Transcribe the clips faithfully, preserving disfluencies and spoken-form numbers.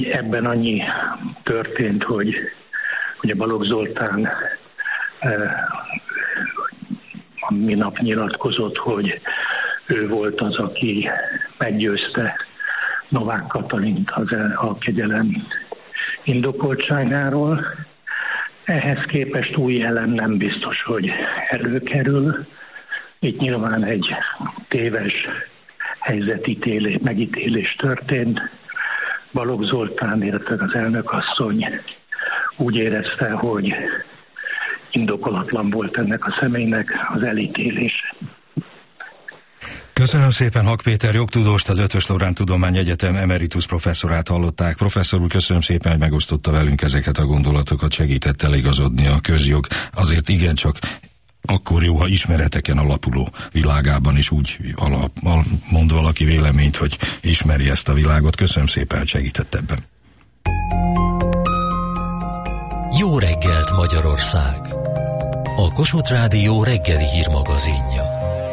Ebben annyi történt, hogy ugye Balogh Zoltán a minap nyilatkozott, hogy ő volt az, aki meggyőzte Novák Katalint az a kegyelem indokoltságáról. Ehhez képest új elem nem biztos, hogy előkerül. Itt nyilván egy téves helyzetítélés, megítélés történt. Balogh Zoltán, illetve az elnökasszony úgy érezte, hogy indokolatlan volt ennek a személynek az elítélése. Köszönöm szépen, Hak Péter jogtudóst, az Eötvös Loránd Tudományegyetem emeritus professzorát hallották. Professzor úr, köszönöm szépen, hogy megosztotta velünk ezeket a gondolatokat, segített eligazodni a közjog. Azért igencsak akkor jó, ha ismereteken alapuló világában is úgy alap, mond valaki véleményt, hogy ismeri ezt a világot. Köszönöm szépen, hogy segített ebben. Jó reggelt, Magyarország! A Kossuth Rádió reggeli hírmagazinja.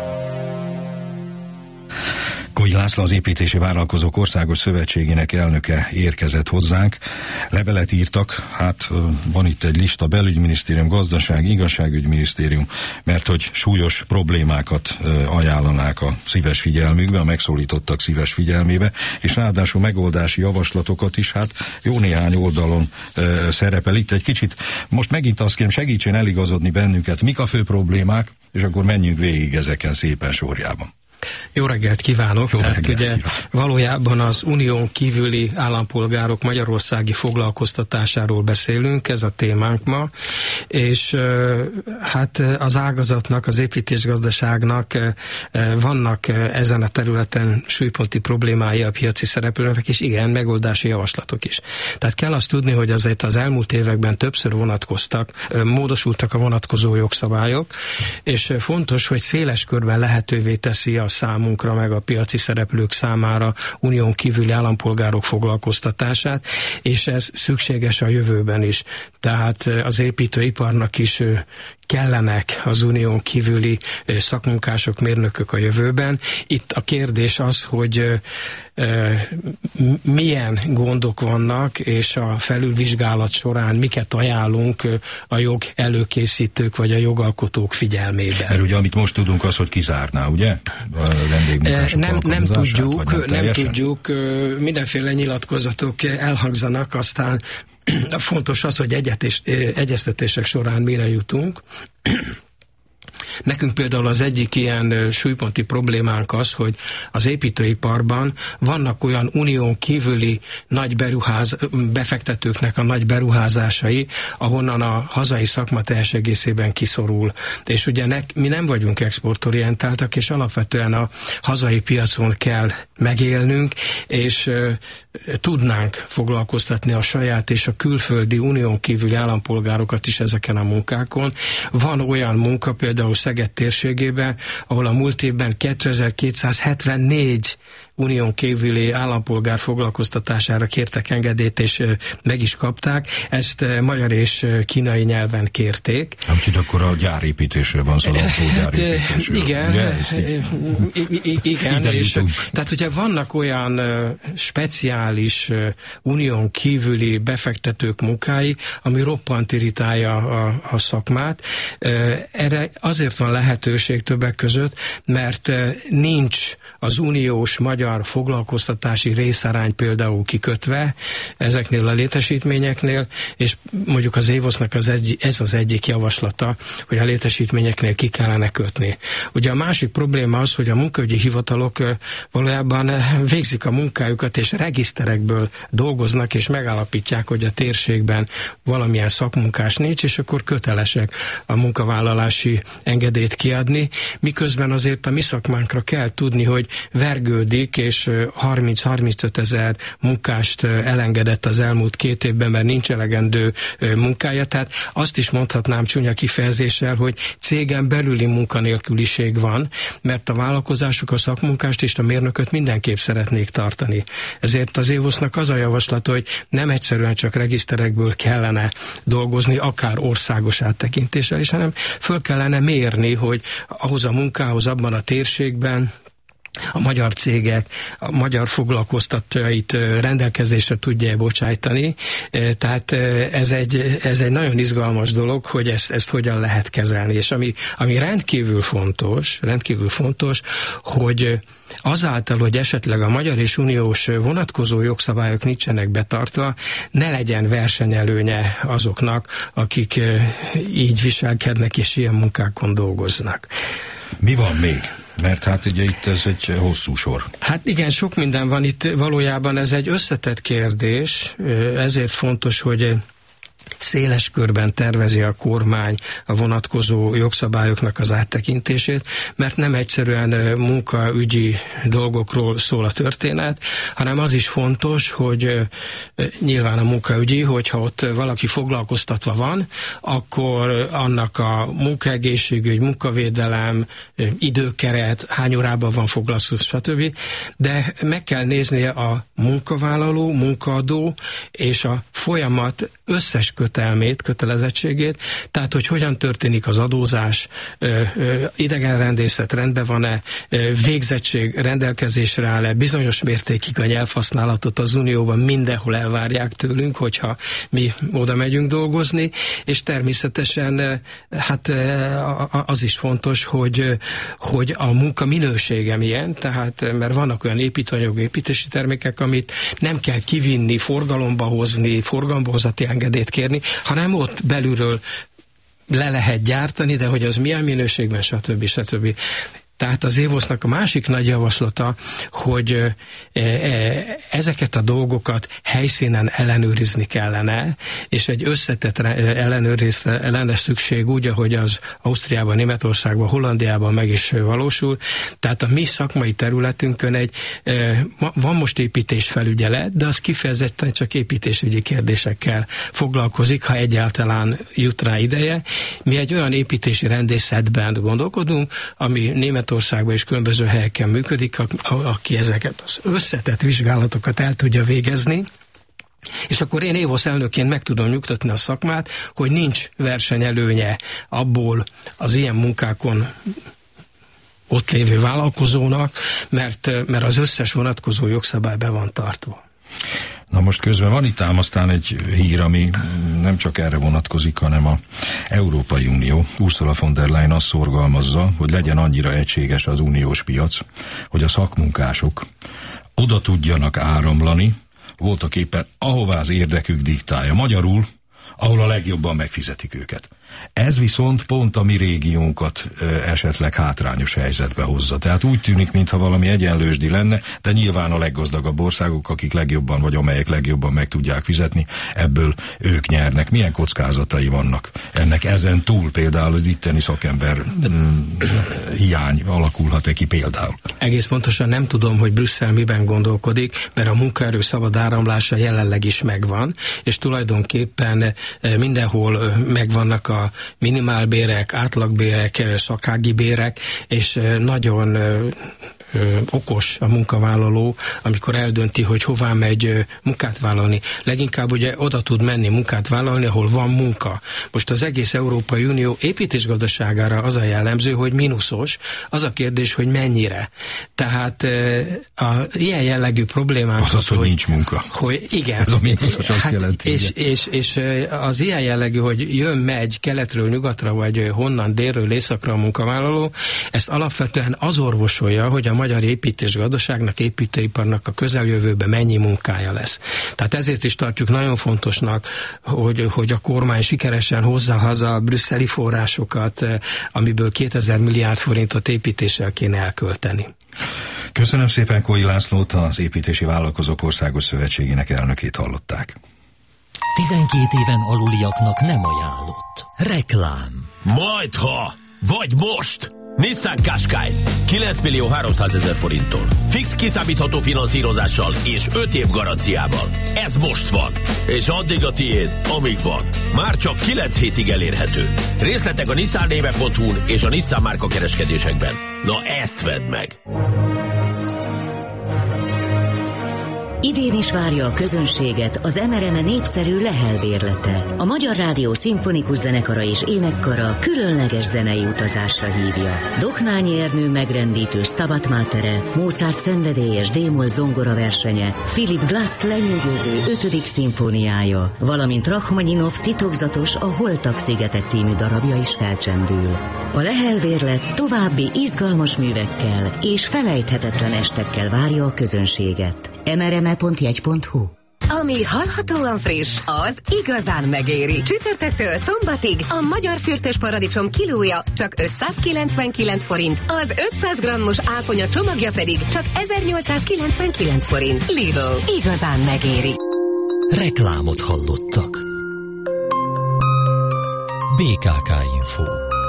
Koi László, az Építési Vállalkozók Országos Szövetségének elnöke érkezett hozzánk. Levelet írtak, hát van itt egy lista: Belügyminisztérium, Gazdaság, Igazságügyminisztérium, mert hogy súlyos problémákat ajánlanák a szíves figyelmükbe, a megszólítottak szíves figyelmébe, és ráadásul megoldási javaslatokat is, hát jó néhány oldalon e, szerepel. Itt egy kicsit, most megint azt kérem, segítsen eligazodni bennünket, mik a fő problémák, és akkor menjünk végig ezeken szépen sorjában. Jó reggelt kívánok! Jó Tehát reggelt ugye kívánok. Valójában az unión kívüli állampolgárok magyarországi foglalkoztatásáról beszélünk, ez a témánk ma, és hát az ágazatnak, az építésgazdaságnak vannak ezen a területen súlyponti problémái a piaci szereplőknek, és igen, megoldási javaslatok is. Tehát kell azt tudni, hogy azért az elmúlt években többször vonatkoztak, módosultak a vonatkozó jogszabályok, és fontos, hogy széles körben lehetővé teszi a számunkra, meg a piaci szereplők számára unión kívüli állampolgárok foglalkoztatását, és ez szükséges a jövőben is. Tehát az építőiparnak is kellenek az unión kívüli szakmunkások, mérnökök a jövőben. Itt a kérdés az, hogy milyen gondok vannak, és a felülvizsgálat során miket ajánlunk a jog előkészítők vagy a jogalkotók figyelmébe. Mert ugye amit most tudunk, az, hogy kizárná, ugye? A vendégmunkások nem, nem tudjuk, nem, nem tudjuk, mindenféle nyilatkozatok elhangzanak, aztán fontos az, hogy egyetés, egyeztetések során mire jutunk. Nekünk például az egyik ilyen súlyponti problémánk az, hogy az építőiparban vannak olyan unión kívüli nagy beruház, befektetőknek a nagy beruházásai, ahonnan a hazai szakma teljes egészében kiszorul. És ugye ne, mi nem vagyunk exportorientáltak, és alapvetően a hazai piacon kell megélnünk, és uh, tudnánk foglalkoztatni a saját és a külföldi unión kívüli állampolgárokat is ezeken a munkákon. Van olyan munka, például Szeged térségében, ahol a múlt évben kétezer-kétszázhetvennégy unión kívüli állampolgár foglalkoztatására kértek engedélyt, és meg is kapták. Ezt magyar és kínai nyelven kérték. Úgyhogy akkor a gyárépítésről van szó, autógyárépítésről. Igen, ugye? igen, és tehát ugye vannak olyan speciális unión kívüli befektetők munkái, ami roppant irritálja a, a szakmát. Erre azért van lehetőség többek között, mert nincs az uniós magyar foglalkoztatási részarány például kikötve ezeknél a létesítményeknél, és mondjuk az évosznak az egy, ez az egyik javaslata, hogy a létesítményeknél ki kellene kötni. Ugye a másik probléma az, hogy a munkaügyi hivatalok valójában végzik a munkájukat, és regiszterekből dolgoznak, és megállapítják, hogy a térségben valamilyen szakmunkás nincs, és akkor kötelesek a munkavállalási engedélyt kiadni, miközben azért a mi szakmánkra kell tudni, hogy vergődik, és harminc-harmincöt ezer munkást elengedett az elmúlt két évben, mert nincs elegendő munkája. Tehát azt is mondhatnám csúnya kifejezéssel, hogy cégen belüli munkanélküliség van, mert a vállalkozások a szakmunkást és a mérnököt mindenképp szeretnék tartani. Ezért az évosznak az a javaslat, hogy nem egyszerűen csak regiszterekből kellene dolgozni, akár országos áttekintéssel is, hanem föl kellene mérni, hogy ahhoz a munkához abban a térségben a magyar cégek, a magyar foglalkoztatóit rendelkezésre tudja bocsájtani. Tehát ez egy, ez egy nagyon izgalmas dolog, hogy ezt, ezt hogyan lehet kezelni. És ami, ami rendkívül fontos, rendkívül fontos, hogy azáltal, hogy esetleg a magyar és uniós vonatkozó jogszabályok nincsenek betartva, ne legyen versenyelőnye azoknak, akik így viselkednek és ilyen munkákon dolgoznak. Mi van még? Mert hát ugye itt ez egy hosszú sor. Hát igen, sok minden van itt, valójában ez egy összetett kérdés, ezért fontos, hogy széles körben tervezi a kormány a vonatkozó jogszabályoknak az áttekintését, mert nem egyszerűen munkaügyi dolgokról szól a történet, hanem az is fontos, hogy nyilván a munkaügyi, hogyha ott valaki foglalkoztatva van, akkor annak a munkaegészségügy, munkavédelem, időkeret, hány órában van foglalkoztatva, stb. De meg kell nézni a munkavállaló, munkaadó és a folyamat összes kötelmét, kötelezettségét, tehát hogy hogyan történik az adózás, idegenrendészet rendben van-e, végzettség rendelkezésre áll-e, bizonyos mértékig a nyelvhasználatot az Unióban mindenhol elvárják tőlünk, hogyha mi oda megyünk dolgozni, és természetesen hát az is fontos, hogy, hogy a munka minősége milyen, tehát mert vannak olyan építőanyag, építési termékek, amit nem kell kivinni, forgalomba hozni, forgalomba hozati engedélyt kérni, hanem ott belülről le lehet gyártani, de hogy az milyen minőségben, stb. stb. Tehát az évosznak a másik nagy javaslata, hogy ezeket a dolgokat helyszínen ellenőrizni kellene, és egy összetett ellenőrizésre lenne szükség úgy, ahogy az Ausztriában, Németországban, Hollandiában meg is valósul. Tehát a mi szakmai területünkön egy, van most építésfelügyelet, de az kifejezetten csak építésügyi kérdésekkel foglalkozik, ha egyáltalán jut rá ideje. Mi egy olyan építési rendészetben gondolkodunk, ami német Országban és különböző helyeken működik, aki ezeket az összetett vizsgálatokat el tudja végezni, és akkor én évosz elnökként meg tudom nyugtatni a szakmát, hogy nincs versenyelőnye abból az ilyen munkákon ott lévő vállalkozónak, mert, mert az összes vonatkozó jogszabály be van tartva. Na most közben van itt ám aztán egy hír, ami nem csak erre vonatkozik, hanem a Európai Unió. Ursula von der Leyen azt szorgalmazza, hogy legyen annyira egységes az uniós piac, hogy a szakmunkások oda tudjanak áramlani, voltak éppen ahová az érdekük diktálja. Magyarul, ahol a legjobban megfizetik őket. Ez viszont pont a mi régiónkat e, esetleg hátrányos helyzetbe hozza. Tehát úgy tűnik, mintha valami egyenlősdi lenne, de nyilván a leggazdagabb országok, akik legjobban, vagy amelyek legjobban meg tudják fizetni, ebből ők nyernek. Milyen kockázatai vannak ennek ezen túl, például az itteni szakember mm, hiány alakulhat-e ki például? Egész pontosan nem tudom, hogy Brüsszel miben gondolkodik, mert a munkaerő szabad áramlása jelenleg is megvan, és tulajdonképpen mindenhol megvannak a a minimálbérek, átlagbérek, szakági bérek, és nagyon ö, okos a munkavállaló, amikor eldönti, hogy hová megy ö, munkát vállalni. Leginkább ugye oda tud menni munkát vállalni, ahol van munka. Most az egész Európai Unió építésgazdaságára az a jellemző, hogy mínuszos. Az a kérdés, hogy mennyire. Tehát ö, a ilyen jellegű problémák... Az az, hogy, hogy nincs munka. Hogy igen. Ez a mínuszos azt hát, jelenti. És, és, és az ilyen jellegű, hogy jön, megy keletről nyugatra, vagy honnan délről északra a munkavállaló, ezt alapvetően az orvosolja, hogy a magyar építésgazdaságnak, építőiparnak a közeljövőben mennyi munkája lesz. Tehát ezért is tartjuk nagyon fontosnak, hogy, hogy a kormány sikeresen hozza haza a brüsszeli forrásokat, amiből kétezer milliárd forintot építéssel kéne elkölteni. Köszönöm szépen, Kói Lászlót, az Építési Vállalkozók Országos Szövetségének elnökét hallották. tizenkét éven aluliaknak nem ajánlott. Reklám. Majdha! Vagy most! Nissan Qashqai kilenc millió háromszázezer forinttól. Fix kiszámítható finanszírozással és öt év garanciával. Ez most van. És addig a tiéd, amíg van. Már csak kilenc hétig elérhető. Részletek a nissan néve pont hu-n és a Nissan márka kereskedésekben. Na ezt vedd meg! Idén is várja a közönséget az em er em e népszerű Lehel bérlete. A Magyar Rádió Szimfonikus Zenekara és Énekkara különleges zenei utazásra hívja. Dohnányi Ernő megrendítő Stabat Matere, Mozart szenvedélyes D-moll zongora versenye, Philip Glass lenyűgöző ötödik szimfóniája, valamint Rachmaninov titokzatos A Holtak szigete című darabja is felcsendül. A Lehel bérlet további izgalmas művekkel és felejthetetlen estekkel várja a közönséget. em er em e pont jegy pont hu. Ami hallhatóan friss, az igazán megéri. Csütörtöktől szombatig a magyar fürtös paradicsom kilója csak ötszázkilencvenkilenc forint, az ötszáz grammos áfonya csomagja pedig csak ezernyolcszázkilencvenkilenc forint. Lidl, igazán megéri. Reklámot hallottak. bé ká ká Info.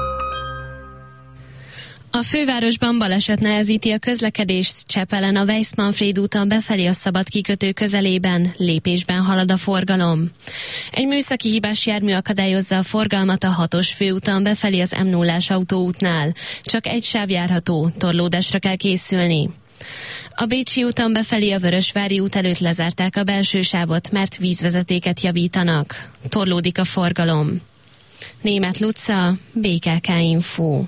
A fővárosban baleset nehezíti a közlekedést Csepelen a Weiss-Manfréd úton befelé a Szabad kikötő közelében, lépésben halad a forgalom. Egy műszaki hibás jármű akadályozza a forgalmat a hatos főúton befelé az em nullás autóútnál. Csak egy sáv járható, torlódásra kell készülni. A Bécsi úton befelé a Vörösvári út előtt lezárták a belső sávot, mert vízvezetéket javítanak. Torlódik a forgalom. Németh Luca, bé ká ká Info.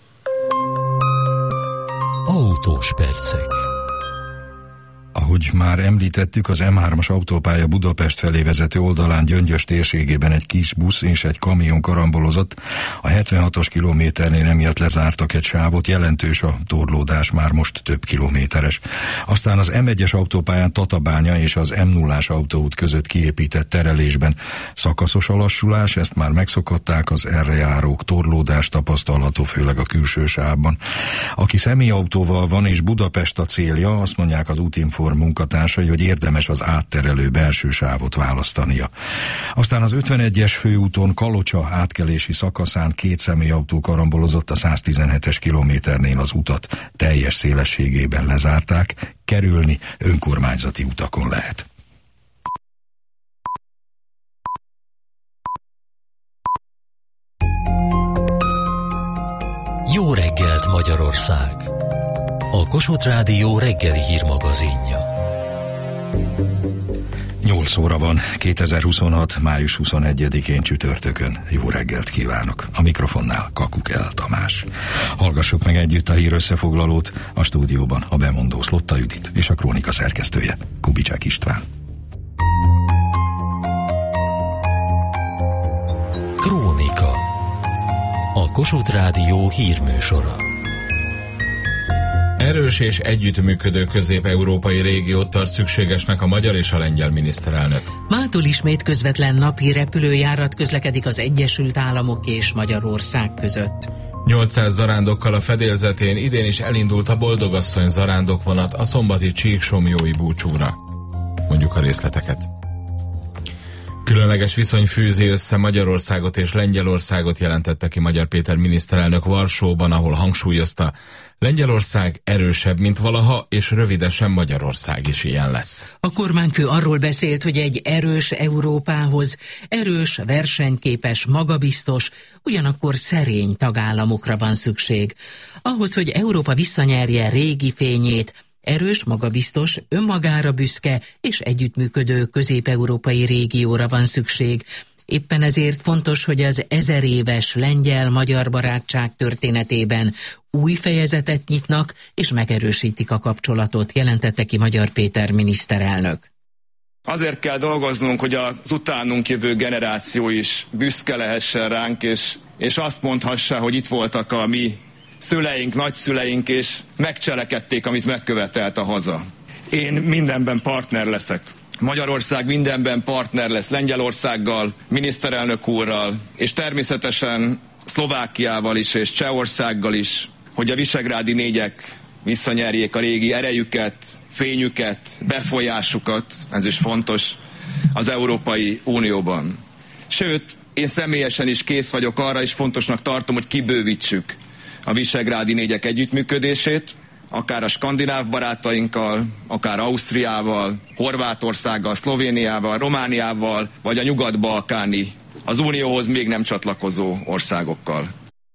Autós percek. Ahogy már említettük, az em hármas autópálya Budapest felé vezető oldalán Gyöngyös térségében egy kis busz és egy kamion karambolozott. A hetvenhatos kilométernél emiatt lezártak egy sávot, jelentős a torlódás, már most több kilométeres. Aztán az em egyes autópályán Tatabánya és az em nullás autóút között kiépített terelésben szakaszos a lassulás, ezt már megszokották, az erre járók, torlódás tapasztalható, főleg a külső sávban. Aki személyautóval van és Budapest a célja, azt mondják az Útinfo munkatársai, hogy érdemes az átterelő belső sávot választania. Aztán az ötvenegyes főúton Kalocsa átkelési szakaszán két személyautó karambolozott, a száztizenhetes kilométernél az utat teljes szélességében lezárták, kerülni önkormányzati utakon lehet. Jó reggelt, Magyarország! A Kossuth Rádió reggeli hírmagazinja. nyolc óra van, kétezer-huszonhat. május huszonegyedikén csütörtökön. Jó reggelt kívánok! A mikrofonnál Kakukel Tamás. Hallgassuk meg együtt a hír összefoglalót, a stúdióban a bemondó Szlotta Judit és a krónika szerkesztője Kubicsák István. Krónika. A Kossuth Rádió hírműsora. Erős és együttműködő közép-európai régiót tart szükségesnek a magyar és a lengyel miniszterelnök. Mától ismét közvetlen napi repülőjárat közlekedik az Egyesült Államok és Magyarország között. nyolcszáz zarándokkal a fedélzetén idén is elindult a Boldogasszony zarándokvonat a szombati Csíksomlyói búcsúra. Mondjuk a részleteket. Különleges viszony fűzi össze Magyarországot és Lengyelországot, jelentette ki Magyar Péter miniszterelnök Varsóban, ahol hangsúlyozta, Lengyelország erősebb, mint valaha, és rövidesen Magyarország is ilyen lesz. A kormányfő arról beszélt, hogy egy erős Európához erős, versenyképes, magabiztos, ugyanakkor szerény tagállamokra van szükség. Ahhoz, hogy Európa visszanyerje régi fényét, erős, magabiztos, önmagára büszke és együttműködő közép-európai régióra van szükség. Éppen ezért fontos, hogy az ezer éves lengyel-magyar barátság történetében új fejezetet nyitnak és megerősítik a kapcsolatot, jelentette ki Magyar Péter miniszterelnök. Azért kell dolgoznunk, hogy az utánunk jövő generáció is büszke lehessen ránk, és, és azt mondhassa, hogy itt voltak a mi szüleink, nagyszüleink, és megcselekedték, amit megkövetelt a haza. Én mindenben partner leszek. Magyarország mindenben partner lesz Lengyelországgal, miniszterelnök úrral, és természetesen Szlovákiával is, és Csehországgal is, hogy a visegrádi négyek visszanyerjék a régi erejüket, fényüket, befolyásukat, ez is fontos, az Európai Unióban. Sőt, én személyesen is kész vagyok arra, és fontosnak tartom, hogy kibővítsük a visegrádi négyek együttműködését, akár a skandináv barátainkkal, akár Ausztriával, Horvátországgal, Szlovéniával, Romániával, vagy a nyugat-balkáni, az Unióhoz még nem csatlakozó országokkal. A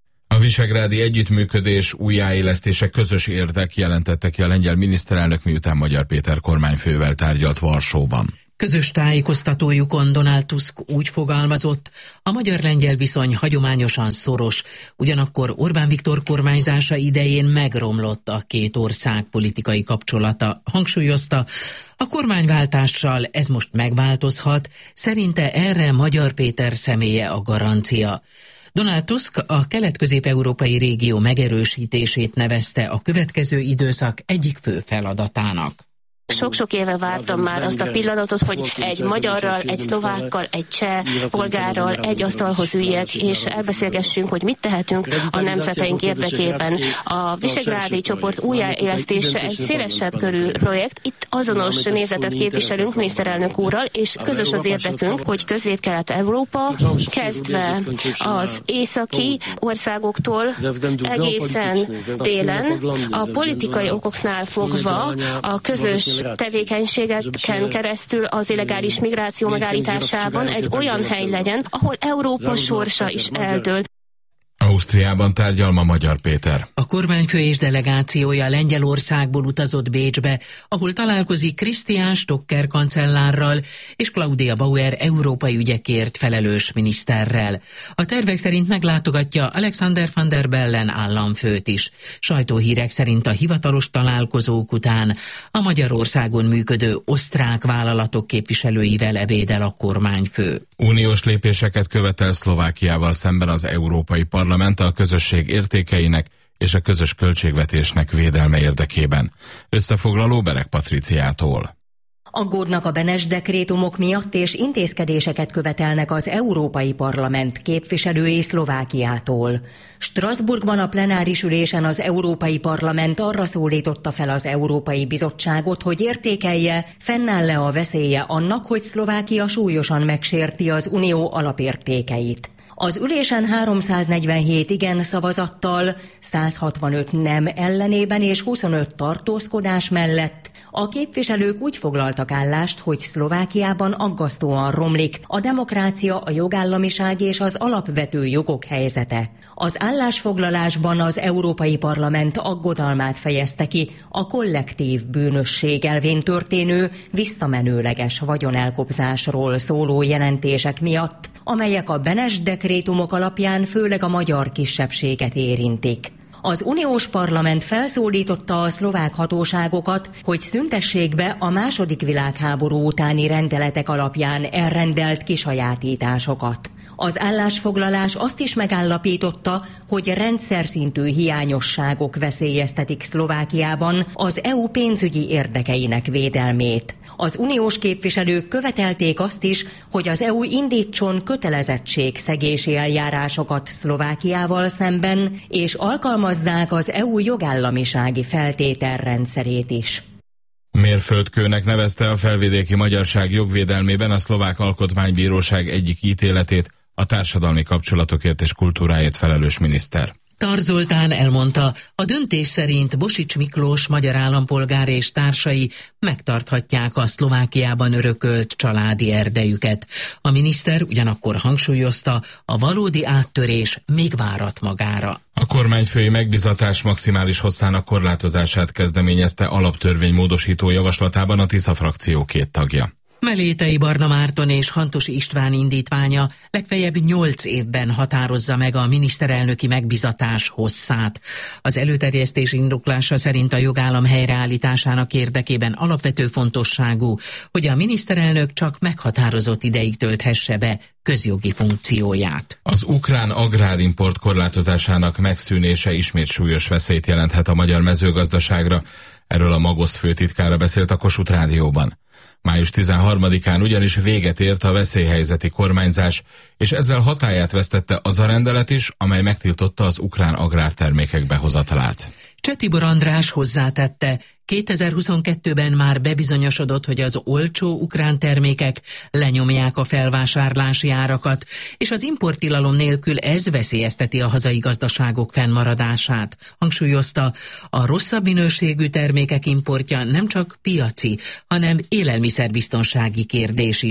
visegrádi együttműködés újjáélesztése közös érdek, jelentette ki a lengyel miniszterelnök, miután Magyar Péter kormányfővel tárgyalt Varsóban. Közös tájékoztatójukon Donald Tusk úgy fogalmazott, a magyar-lengyel viszony hagyományosan szoros, ugyanakkor Orbán Viktor kormányzása idején megromlott a két ország politikai kapcsolata. Hangsúlyozta, a kormányváltással ez most megváltozhat, szerinte erre Magyar Péter személye a garancia. Donald Tusk a kelet-közép-európai régió megerősítését nevezte a következő időszak egyik fő feladatának. Sok-sok éve vártam már azt a pillanatot, hogy egy magyarral, egy szlovákkal, egy cseh polgárral egy asztalhoz üljek, és elbeszélgessünk, hogy mit tehetünk a nemzeteink érdekében. A visegrádi csoport újjáélesztése egy szélesebb körű projekt. Itt azonos nézetet képviselünk miniszterelnök úrral, és közös az érdekünk, hogy Közép-Kelet-Európa kezdve az északi országoktól egészen délen a politikai okoknál fogva a közös tevékenységeken keresztül az illegális migráció megállításában egy olyan hely legyen, ahol Európa sorsa is eldől. Ausztriában tárgyal ma Magyar Péter. A kormányfő és delegációja Lengyelországból utazott Bécsbe, ahol találkozik Christian Stocker kancellárral és Claudia Bauer európai ügyekért felelős miniszterrel. A tervek szerint meglátogatja Alexander van der Bellen államfőt is. Sajtóhírek szerint a hivatalos találkozók után a Magyarországon működő osztrák vállalatok képviselőivel ebédel a kormányfő. Uniós lépéseket követel Szlovákiával szemben az Európai Parlament a közösség értékeinek és a közös költségvetésnek védelme érdekében. Összefoglaló Berek Patriciától. Aggódnak a Benes dekrétumok miatt, és intézkedéseket követelnek az Európai Parlament képviselői Szlovákiától. Strasbourgban a plenáris ülésen az Európai Parlament arra szólította fel az Európai Bizottságot, hogy értékelje, fennáll-e a veszélye annak, hogy Szlovákia súlyosan megsérti az unió alapértékeit. Az ülésen háromszáznegyvenhét igen szavazattal, száz hatvanöt nem ellenében és huszonöt tartózkodás mellett a képviselők úgy foglaltak állást, hogy Szlovákiában aggasztóan romlik a demokrácia, a jogállamiság és az alapvető jogok helyzete. Az állásfoglalásban az Európai Parlament aggodalmát fejezte ki a kollektív bűnösség elvén történő visszamenőleges vagyonelkobzásról szóló jelentések miatt, amelyek a Benes dekrétumok alapján főleg a magyar kisebbséget érintik. Az uniós parlament felszólította a szlovák hatóságokat, hogy szüntessék be a második világháború utáni rendeletek alapján elrendelt kisajátításokat. Az állásfoglalás azt is megállapította, hogy rendszer szintű hiányosságok veszélyeztetik Szlovákiában az é u pénzügyi érdekeinek védelmét. Az uniós képviselők követelték azt is, hogy az é u indítson kötelezettségszegési eljárásokat Szlovákiával szemben, és alkalmazzák az é u jogállamisági feltételrendszerét is. Mérföldkőnek nevezte a felvidéki magyarság jogvédelmében a Szlovák Alkotmánybíróság egyik ítéletét a társadalmi kapcsolatokért és kultúráért felelős miniszter. Tar Zoltán elmondta, a döntés szerint Bosics Miklós magyar állampolgár és társai megtarthatják a Szlovákiában örökölt családi erdejüket. A miniszter ugyanakkor hangsúlyozta, a valódi áttörés még várat magára. A kormányfői megbizatás maximális hosszának korlátozását kezdeményezte alaptörvény módosító javaslatában a Tisza frakció két tagja. Melétei Barna Márton és Hantos István indítványa legfeljebb nyolc évben határozza meg a miniszterelnöki megbizatás hosszát. Az előterjesztés indoklása szerint a jogállam helyreállításának érdekében alapvető fontosságú, hogy a miniszterelnök csak meghatározott ideig tölthesse be közjogi funkcióját. Az ukrán agrárimport korlátozásának megszűnése ismét súlyos veszélyt jelenthet a magyar mezőgazdaságra. Erről a Magoszt főtitkára beszélt a Kossuth Rádióban. május tizenharmadikán ugyanis véget ért a veszélyhelyzeti kormányzás, és ezzel hatályát vesztette az a rendelet is, amely megtiltotta az ukrán agrártermékek behozatalát. Cseh Tibor András hozzátette, kétezer-huszonkettőben már bebizonyosodott, hogy az olcsó ukrán termékek lenyomják a felvásárlási árakat, és az importtilalom nélkül ez veszélyezteti a hazai gazdaságok fennmaradását. Hangsúlyozta, a rosszabb minőségű termékek importja nem csak piaci, hanem élelmiszerbiztonsági kérdés is.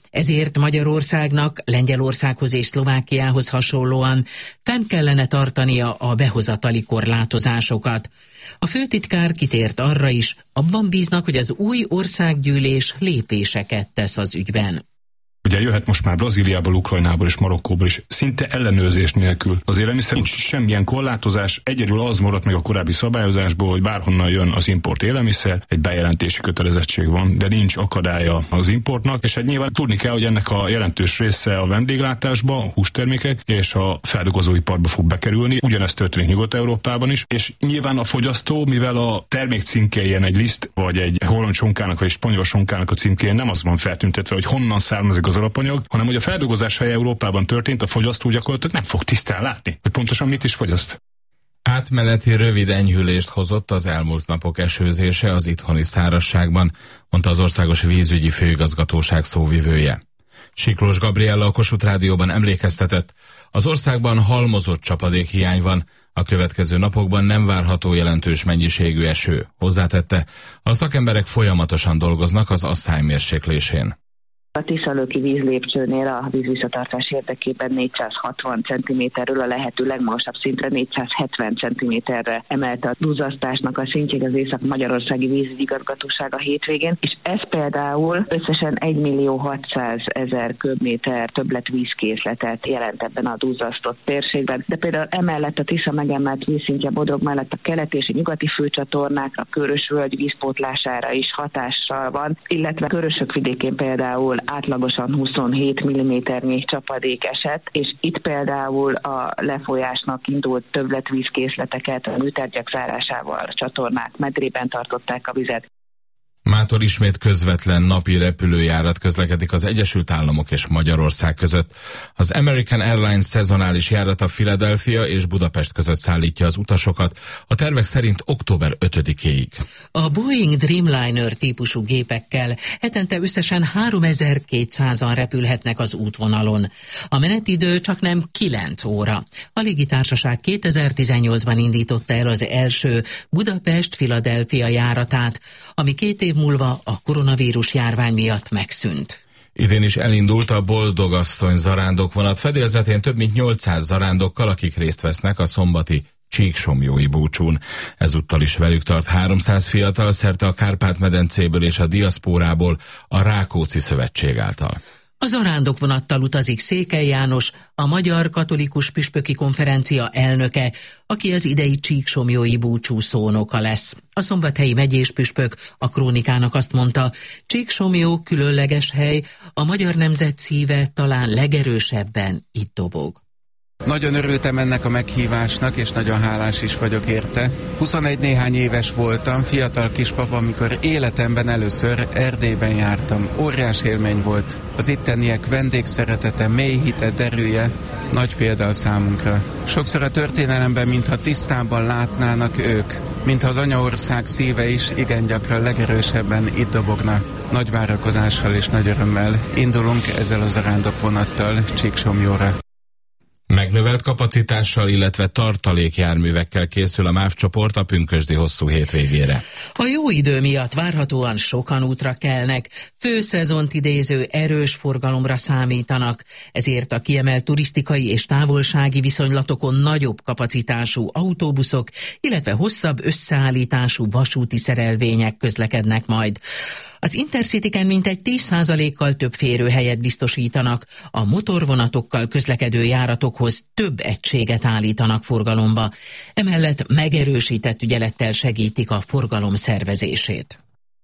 Ezért Magyarországnak Lengyelországhoz és Szlovákiához hasonlóan fenn kellene tartania a behozatali korlátozásokat. A főtitkár kitért arra is, abban bíznak, hogy az új országgyűlés lépéseket tesz az ügyben. Ugye jöhet most már Brazíliából, Ukrajnából és Marokkóból is szinte ellenőrzés nélkül. Az élelmiszer nincs semmilyen korlátozás, egyedül az maradt meg a korábbi szabályozásból, hogy bárhonnan jön az import élelmiszer, egy bejelentési kötelezettség van, de nincs akadálya az importnak, és hát nyilván tudni kell, hogy ennek a jelentős része a vendéglátásba, a hústermékek és a feldolgozóiparba fog bekerülni. Ugyanezt történik Nyugat-Európában is, és nyilván a fogyasztó, mivel a termék címkéjén egy liszt, vagy egy holland sonkának, vagy egy spanyol sonkának a címkéjén nem az van feltüntetve, hogy honnan származik az alapanyag, hanem hogy a feldolgozás helye Európában történt, a fogyasztó gyakorlatilag nem fog tisztán látni, hogy pontosan mit is fogyaszt. Átmeneti rövid enyhülést hozott az elmúlt napok esőzése az itthoni szárazságban, mondta az Országos Vízügyi Főigazgatóság szóvivője. Siklós Gabriella a Kossuth Rádióban emlékeztetett, az országban halmozott csapadékhiány van, a következő napokban nem várható jelentős mennyiségű eső. Hozzátette, a szakemberek folyamatosan dolgoznak az asszály mérséklésén. A Tiszalöki vízlépcsőnél a vízvisszatartás érdekében négyszázhatvan centiméterről a lehető legmagasabb szintre négyszázhetven centiméterre emelte a duzzasztásnak a szintjét az Észak-Magyarországi Vízügyi Igazgatóság a hétvégén, és ez például összesen egymillió-hatszázezer köbméter többletvízkészletet jelent ebben a duzzasztott térségben. De például emellett a Tisza megemelt vízszintje Bodrog mellett a keleti és a nyugati főcsatornákra, Körös-völgy vízpótlására is hatással van, illetve Körösök vidékén például átlagosan huszonhét milliméternyi csapadék esett, és itt például a lefolyásnak indult többletvízkészleteket a műtárgyak zárásával a csatornák medrében tartották a vizet. Mától ismét közvetlen napi repülőjárat közlekedik az Egyesült Államok és Magyarország között. Az American Airlines szezonális járata Philadelphia és Budapest között szállítja az utasokat, a tervek szerint október ötödikéig. A Boeing Dreamliner típusú gépekkel hetente összesen háromezer-kétszázan repülhetnek az útvonalon. A menetidő csaknem kilenc óra. A légitársaság kétezer-tizennyolcban indította el az első Budapest-Philadelphia járatát, ami két év múlva a koronavírus járvány miatt megszűnt. Idén is elindult a Boldogasszony zarándokvonat fedélzetén több mint nyolcszáz zarándokkal, akik részt vesznek a szombati Csíksomjói búcsún. Ezúttal is velük tart háromszáz fiatal szerte a Kárpát-medencéből és a diaszpórából a Rákóczi Szövetség által. A zarándokvonattal utazik Székely János, a Magyar Katolikus Püspöki Konferencia elnöke, aki az idei csíksomjói búcsú szónoka lesz. A szombathelyi megyés püspök a Krónikának azt mondta, Csíksomjó különleges hely, a magyar nemzet szíve talán legerősebben itt dobog. Nagyon örültem ennek a meghívásnak, és nagyon hálás is vagyok érte. huszonegy néhány éves voltam, fiatal kispapa, amikor életemben először Erdélyben jártam. Óriás élmény volt. Az itteniek vendégszeretete, mély hite, derűje nagy példa a számunkra. Sokszor a történelemben, mintha tisztában látnának ők, mintha az anyaország szíve is igen gyakran legerősebben itt dobogna. Nagy várakozással és nagy örömmel indulunk ezzel a zarándokvonattal Csíksomjóra. Megnövelt kapacitással, illetve tartalékjárművekkel készül a MÁV csoport a pünkösdi hosszú hétvégére. A jó idő miatt várhatóan sokan útra kelnek, főszezont idéző erős forgalomra számítanak, ezért a kiemelt turisztikai és távolsági viszonylatokon nagyobb kapacitású autóbuszok, illetve hosszabb összeállítású vasúti szerelvények közlekednek majd. Az Intercityken mintegy tíz százalékkal több férőhelyet biztosítanak, a motorvonatokkal közlekedő járatokhoz több egységet állítanak forgalomba. Emellett megerősített ügyelettel segítik a forgalom szervezését.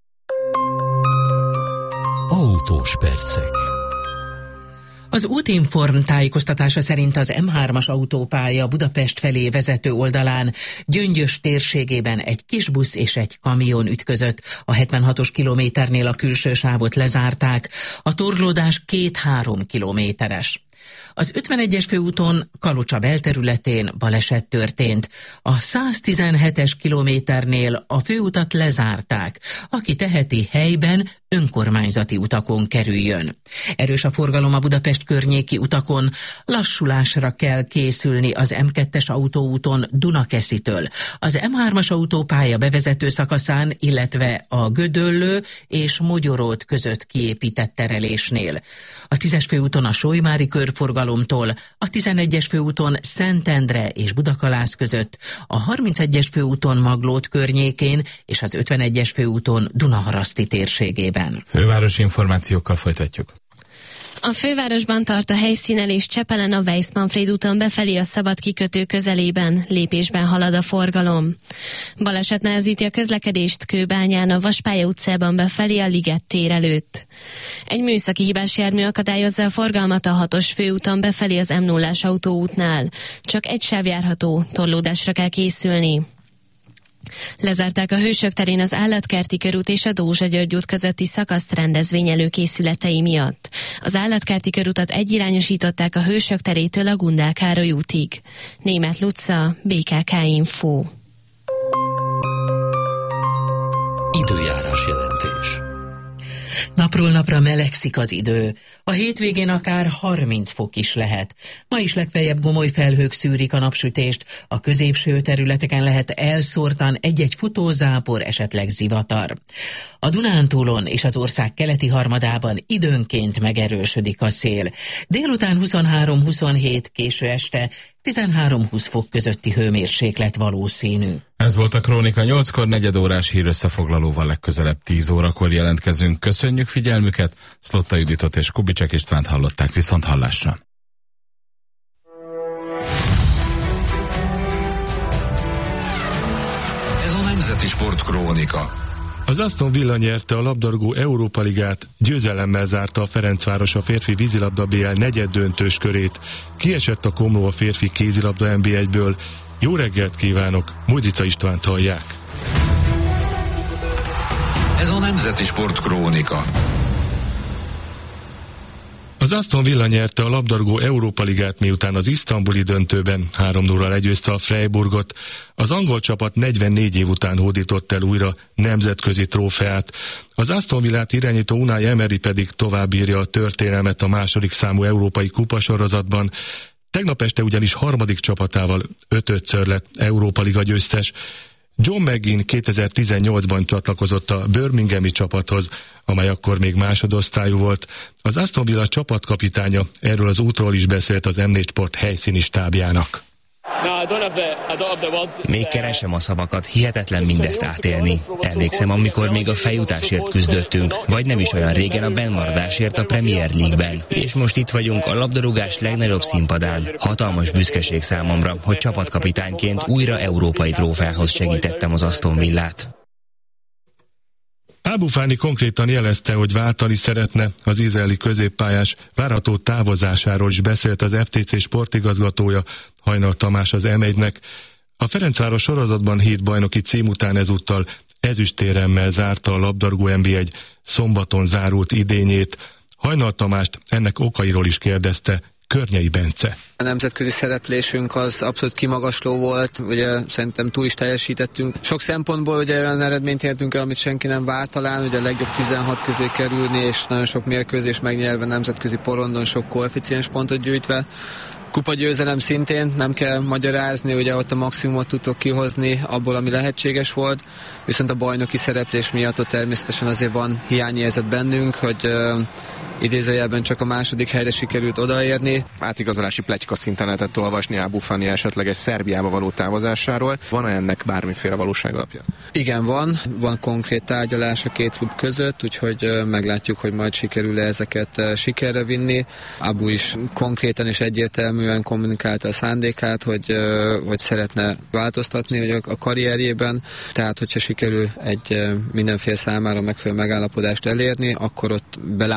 Autós percek. Az Útinform tájékoztatása szerint az M hármas autópálya Budapest felé vezető oldalán Gyöngyös térségében egy kisbusz és egy kamion ütközött. A hetvenhatos kilométernél a külső sávot lezárták, a torlódás két-három kilométeres. Az ötvenegyes főúton Kalocsa belterületén baleset történt. A száztizenhetes kilométernél a főutat lezárták. Aki teheti, helyben önkormányzati utakon kerüljön. Erős a forgalom a Budapest környéki utakon. Lassulásra kell készülni az em kettes autóúton Dunakeszitől, az em hármas autópálya bevezető szakaszán, illetve a Gödöllő és Mogyoród között kiépített terelésnél. A tízes főúton a Solymári körforgalomtól, a tizenegyes főúton Szentendre és Budakalász között, a harmincegyes főúton Maglód környékén és az ötvenegyes főúton Dunaharaszti térségében. Fővárosi információkkal folytatjuk. A fővárosban tart a helyszínelés Csepelen a Weiss-Manfréd úton befelé a Szabad kikötő közelében, lépésben halad a forgalom. Baleset nehezíti a közlekedést Kőbányán a Vaspálya utcában befelé a Liget tér előtt. Egy műszaki hibás jármű akadályozza a forgalmat a hatos főúton befelé az em nullás autóútnál. Csak egy sáv járható, torlódásra kell készülni. Lezárták a Hősök terén az Állatkerti körút és a Dózsa-György út közötti szakaszt rendezvény előkészületei miatt. Az Állatkerti körutat egyirányosították a Hősök terétől a Gundál Károly útig. Németh Luca, bé ká ká Info. Időjárás jelentés. Napról napra melegszik az idő. A hétvégén akár harminc fok is lehet. Ma is legfeljebb gomoly felhők szűrik a napsütést, a középső területeken lehet elszórtan egy-egy futózápor, esetleg zivatar. A Dunántúlon és az ország keleti harmadában időnként megerősödik a szél. Délután huszonhárom-huszonhét, késő este tizenhárom-húsz fok közötti hőmérséklet valószínű. Ez volt a Krónika nyolckor, negyed órás hírösszefoglalóval legközelebb tíz órakor jelentkezünk. Köszönjük figyelmüket, Szlotta Juditot és Kubicek Istvánt hallották, viszont hallásra. Ez a Nemzeti Sport Krónika. Az Aston Villa nyerte a labdarúgó Európa Ligát, győzelemmel zárta a Ferencváros a férfi vízilabda bé el negyed döntős körét. Kiesett a Komló a férfi kézilabda en bé egyből. Jó reggelt kívánok, Mojdica Istvánt hallják. Ez a Nemzeti Sport Krónika. Az Aston Villa nyerte a labdarúgó Európa Ligát, miután az isztambuli döntőben három nulla legyőzte a Freiburgot. Az angol csapat negyvennégy év után hódított el újra nemzetközi trófeát. Az Aston Villát irányító Unai Emery pedig továbbírja a történelmet a második számú európai kupasorozatban. Tegnap este ugyanis harmadik csapatával ötödször lett Európa Liga győztes. John McGinn kétezer-tizennyolcban csatlakozott a Birminghami csapathoz, amely akkor még másodosztályú volt. Az Aston Villa csapatkapitánya erről az útról is beszélt az em négy Sport helyszíni stábjának. Még keresem a szavakat, hihetetlen mindezt átélni. Emlékszem, amikor még a feljutásért küzdöttünk, vagy nem is olyan régen a bennmaradásért a Premier League-ben. És most itt vagyunk a labdarúgás legnagyobb színpadán. Hatalmas büszkeség számomra, hogy csapatkapitányként újra európai trófeához segítettem az Aston Villát. Abu Fani konkrétan jelezte, hogy váltani szeretne, az izraeli középpályás várható távozásáról is beszélt az ef té cé sportigazgatója, Hajnal Tamás az em egynek. A Ferencváros sorozatban hét bajnoki cím után ezúttal ezüstéremmel zárta a labdarúgó en bé egy szombaton zárult idényét. Hajnal Tamást ennek okairól is kérdezte Környei Bence. A nemzetközi szereplésünk az abszolút kimagasló volt, ugye szerintem túl is teljesítettünk. Sok szempontból ugye olyan eredményt értünk el, amit senki nem várt talán, ugye a legjobb tizenhat közé kerülni, és nagyon sok mérkőzés megnyerve nemzetközi porondon, sok koeficiens pontot gyűjtve. Kupagyőzelem szintén, nem kell magyarázni, ugye ott a maximumot tudtok kihozni abból, ami lehetséges volt, viszont a bajnoki szereplés miatt ott természetesen azért van hiányérzet bennünk, hogy uh, idézőjelben csak a második helyre sikerült odaérni. Átigazolási pletyka szinten lehetett olvasni Abu Fani esetleges Szerbiába való távozásáról. Van ennek bármiféle valóság alapja? Igen, van. Van konkrét tárgyalás a két klub között, úgyhogy uh, meglátjuk, hogy majd sikerül-e ezeket uh, sikerre vinni. Abu is konkrétan és egyértelműen kommunikálta a szándékát, hogy, uh, hogy szeretne változtatni hogy a, a karrierjében. Tehát, hogyha sikerül egy uh, mindenféle számára megfelelő megállapodást elérni, akkor ott belátható idő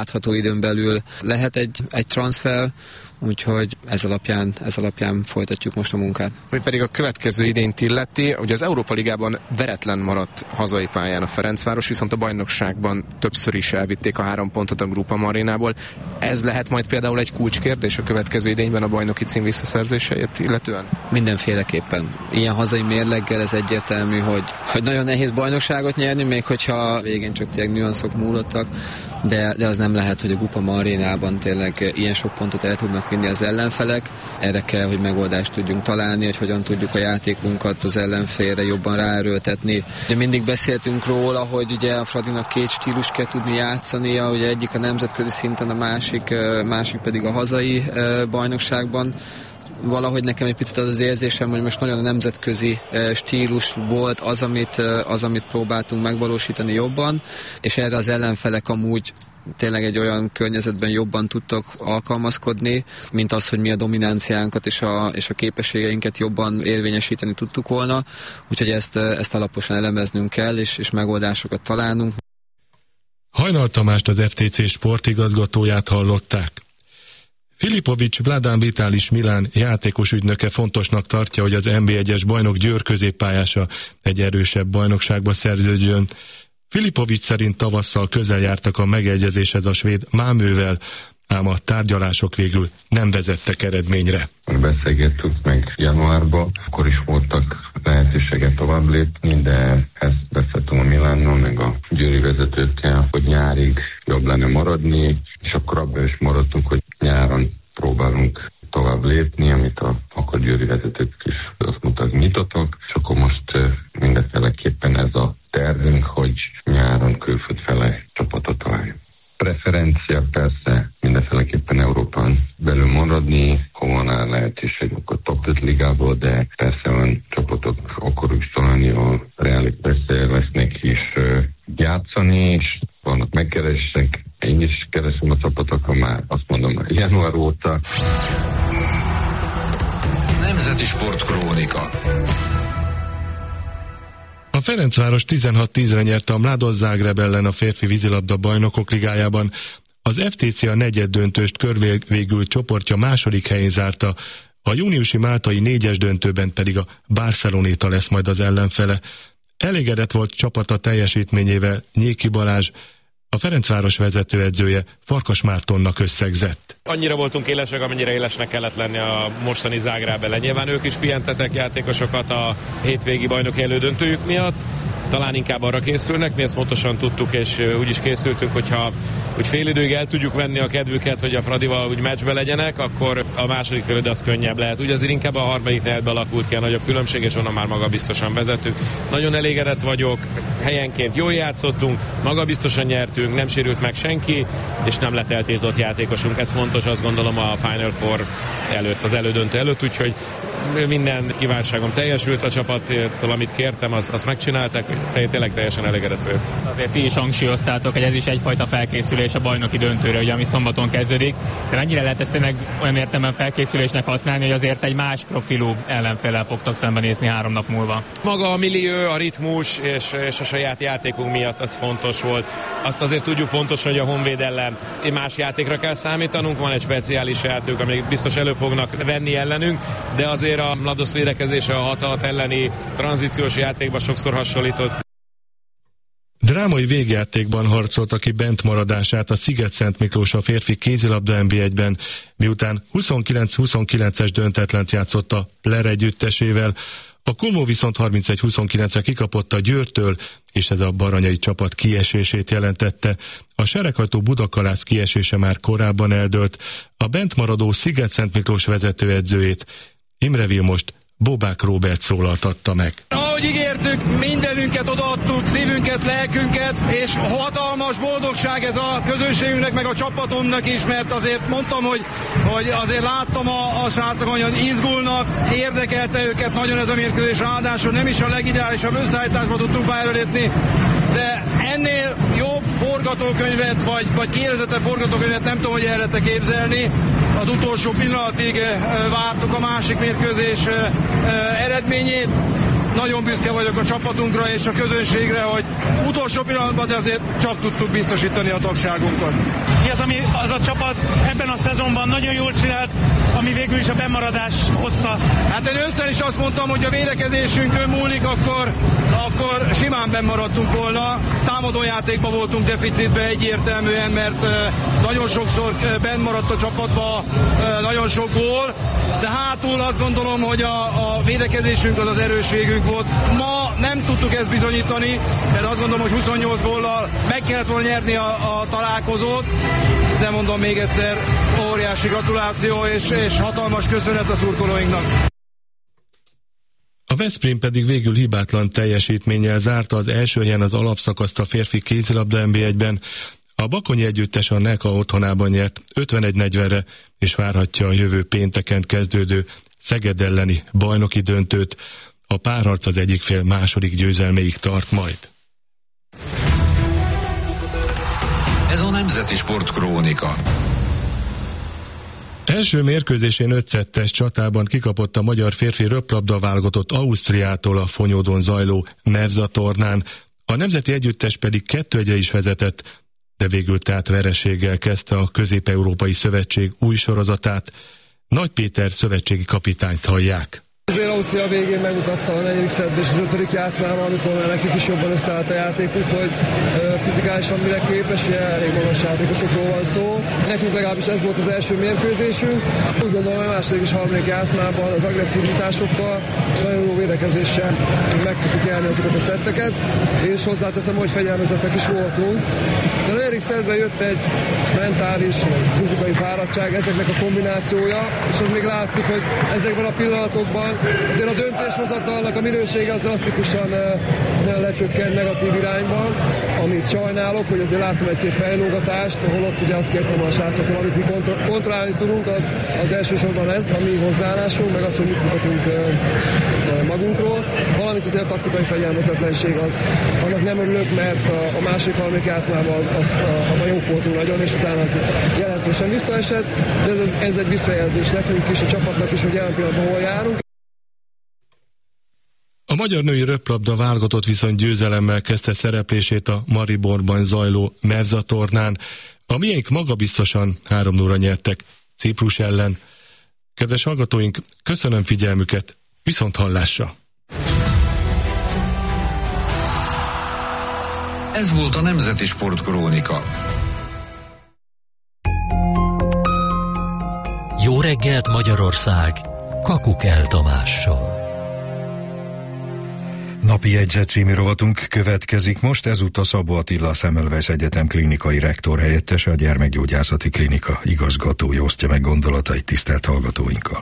időn belül lehet egy, egy transfer, úgyhogy ez alapján, ez alapján folytatjuk most a munkát. Ami pedig a következő idényt illeti, ugye az Európa Ligában veretlen maradt hazai pályán a Ferencváros, viszont a bajnokságban többször is elvitték a három pontot a Groupama Arénából. Ez lehet majd például egy kulcskérdés a következő idényben a bajnoki cím visszaszerzéseit illetően? Mindenféleképpen. Ilyen hazai mérleggel ez egyértelmű, hogy, hogy nagyon nehéz bajnokságot nyerni, még hogyha végén csak tényleg nüanszok múlottak, de, de az nem lehet, hogy a Groupama Arénában tényleg ilyen sok pontot el tudnak vinni az ellenfelek. Erre kell, hogy megoldást tudjunk találni, hogy hogyan tudjuk a játékunkat az ellenfélre jobban ráerőltetni. Ugye mindig beszéltünk róla, hogy ugye a Fradinak két stílus kell tudni játszania, ugye egyik a nemzetközi szinten, a másik, másik pedig a hazai bajnokságban. Valahogy nekem egy picit az az érzésem, hogy most nagyon a nemzetközi stílus volt az, amit, az, amit próbáltunk megvalósítani jobban, és erre az ellenfelek amúgy tényleg egy olyan környezetben jobban tudtak alkalmazkodni, mint az, hogy mi a dominanciánkat és a, és a képességeinket jobban érvényesíteni tudtuk volna. Úgyhogy ezt, ezt alaposan elemeznünk kell, és, és megoldásokat találnunk. Hajnal Tamást, az ef té cé sportigazgatóját hallották. Filipovics Vladan Vitalis Milán játékos ügynöke fontosnak tartja, hogy az en bé egyes bajnok Győr középpályása egy erősebb bajnokságba szerződjön. Filipovics szerint tavasszal közel jártak a megegyezéshez a svéd Malmövel, ám a tárgyalások végül nem vezettek eredményre. Beszélgettük meg januárban, akkor is voltak lehetőséget tovább lépni, de ezt beszéltünk a Milánnal, meg a győri vezetőkkel, hogy nyárig jobb lenne maradni, és akkor abban is maradtunk, hogy nyáron próbálunk tovább lépni, amit a, akkor győri vezetők is azt mondták, nyitottak, és akkor most mindenféleképpen ez a tervünk, hogy nyáron külföld fele csapatot találjuk. Preferencia persze mindenféleképpen Európán belül maradni, ha van áll lehetőség, akkor top öt ligából, de persze olyan csapatot akarjuk találni, a Reálik persze lesznek is uh, játszani, és vannak megkeresek. Én is keresem a csapatokkal már, azt mondom, január óta. Nemzeti Sport Krónika. A Ferencváros tizenhat tízre nyerte a Mladost Zágráb ellen a férfi vízilabda bajnokok ligájában. Az ef té cé a negyeddöntőst körvégül csoportja második helyén zárta, a júniusi máltai négyes döntőben pedig a Barceloneta lesz majd az ellenfele. Elégedett volt csapata teljesítményével Nyéki Balázs, a Ferencváros vezetőedzője Farkas Mártonnak összegzett. Annyira voltunk élesek, amennyire élesnek kellett lenni a mostani Zágráb ellen. Nyilván ők is pihentetek játékosokat a hétvégi bajnoki elődöntőjük miatt. Talán inkább arra készülnek, mi ezt pontosan tudtuk, és úgy is készültünk, hogyha úgy fél időig el tudjuk venni a kedvüket, hogy a Fradival úgy meccsbe legyenek, akkor a második fél idő az könnyebb lehet. Úgy azért inkább a harmadik negyedben alakult ki a nagyobb különbség, és onnan már magabiztosan vezetünk. Nagyon elégedett vagyok, helyenként jól játszottunk, magabiztosan nyertünk, nem sérült meg senki, és nem lett eltiltott játékosunk. Ez fontos, azt gondolom, a Final Four előtt, az elődöntő előtt, úgyhogy minden kívánságom teljesült a csapattól, amit kértem, azt, azt megcsinálták, tényleg teljesen elégedett vagyok. Azért ti is hangsúlyoztátok, hogy ez is egyfajta felkészülés a bajnoki döntőre, ugye, ami szombaton kezdődik, de mennyire lehet ezt tényleg olyan értelemben felkészülésnek használni, hogy azért egy más profilú ellenféllel fogtok szembenézni három nap múlva? Maga a millió, a ritmus és, és a saját játékunk miatt az fontos volt. Azt azért tudjuk pontosan, hogy a Honvéd ellen más játékra kell számítanunk, van egy speciális játék, amik biztos elő fognak venni ellenünk, de azért a Mladost védekezése a hat hat elleni tranzíciós játékban sokszor hasonlított. Drámai végjátékban harcolta ki bent maradását a Sziget-Szent Miklós a férfi kézilabda en bé egyben, miután huszonkilenc huszonkilences döntetlent játszott a Pler együttesével. A Kulmó viszont harmincegy huszonkilencre kikapott a Győrtől, és ez a baranyai csapat kiesését jelentette. A Sereghajtó Budakalász kiesése már korábban eldőlt. A bent maradó Sziget-Szent Miklós vezetőedzőjét, Imre Vilmost, Bobák Róbert szólaltatta meg. Ahogy ígértük, mindenünket odaadtuk, szívünket, lelkünket, és hatalmas boldogság ez a közönségünknek, meg a csapatomnak is, mert azért mondtam, hogy, hogy azért láttam a, a srácok, hogy izgulnak, érdekelte őket nagyon ez a mérkőzés, ráadásul nem is a legideálisabb összeállításba tudtunk pályára lépni, de ennél jobb forgatókönyvet, vagy, vagy kérdezete forgatókönyvet nem tudom, hogy el lehet képzelni. Az utolsó pillanatig vártuk a másik mérkőzés eredményét. Nagyon büszke vagyok a csapatunkra és a közönségre, hogy utolsó pillanatban, de azért csak tudtuk biztosítani a tagságunkat. mi az, ami az a csapat ebben a szezonban nagyon jól csinált, ami végül is a bemaradás hozta. Hát én össze is azt mondtam, hogy a védekezésünkön múlik, akkor, akkor simán bennmaradtunk volna. Támadójátékban voltunk deficitben egyértelműen, mert nagyon sokszor benn maradt a csapatban nagyon sok gól, de hátul azt gondolom, hogy a, a védekezésünk az az erősségünk volt. Ma nem tudtuk ezt bizonyítani, mert azt gondolom, hogy huszonnyolc góllal meg kellett volna nyerni a, a találkozót, de mondom még egyszer, óriási gratuláció és, és hatalmas köszönet a szurkolóinknak. A Veszprém pedig végül hibátlan teljesítménnyel zárta az első helyen az alapszakaszt a férfi kézilabda en bé egyben. A Bakonyi együttes a Neka otthonában nyert ötvenegy negyvenre, és várhatja a jövő pénteken kezdődő Szeged elleni bajnoki döntőt. A párharc az egyik fél második győzelméig tart majd. Ez a Nemzeti Sport Krónika. Első mérkőzésén öt szettes csatában kikapott a magyar férfi röplabda válogatott Ausztriától a Fonyódon zajló Merza tornán. A nemzeti együttes pedig kettő egyre is vezetett, de végül tehát vereséggel kezdte a Közép-Európai Szövetség új sorozatát. Nagy Péter szövetségi kapitányt hallják. Azért Ausztria végén megmutatta a negyedik szettben és az ötödik játszmában, amikor már nekik is jobban összeállt a játékuk, hogy fizikálisan mire képes, ugye elég magas játékosokról van szó. Nekünk legalábbis ez volt az első mérkőzésünk. Úgy gondolom, a második és harmadik játszmában az agresszivitásokkal és nagyon jó védekezéssel meg tudtuk nyerni azokat a szetteket, és hozzáteszem, hogy fegyelmezettek is voltunk. De a negyedik szettben jött egy mentális, fizikai fáradtság, ezeknek a kombinációja, és az még látszik, hogy ezekben a pillanatokban azért a döntéshozatalnak a minősége az drasztikusan lecsökken negatív irányban, amit sajnálok, hogy azért láttam egy-két fejlógatást, holott ugye azt kértem a srácokról, amit mi kontro- kontrollálni tudunk, az, az elsősorban ez, a mi hozzáállásunk, meg az, hogy mit mutatunk magunkról, valamint azért a taktikai fegyelmezetlenség az, annak nem örülök, mert a, a másik harmadik játszmában az, az, abban jók voltunk nagyon, és utána az jelentősen visszaesett, de ez, ez egy visszajelzés nekünk is, a csapatnak is, hogy jelen pillanatban hol járunk. A magyar női röplabda válogatott viszont győzelemmel kezdte szereplését a Mariborban zajló Merza tornán. A miénk magabiztosan három nullra nyertek Ciprus ellen. Kedves hallgatóink, köszönöm figyelmüket, viszont hallásra! Ez volt a Nemzeti Sport Krónika. Jó reggelt Magyarország, Kakukell Tamással. Napi jegyzet című rovatunk következik most, ezúttal Szabó Attila, a Semmelweis Egyetem klinikai rektor helyettese, a Gyermekgyógyászati Klinika igazgatója osztja meg gondolatait tisztelt hallgatóinkkal.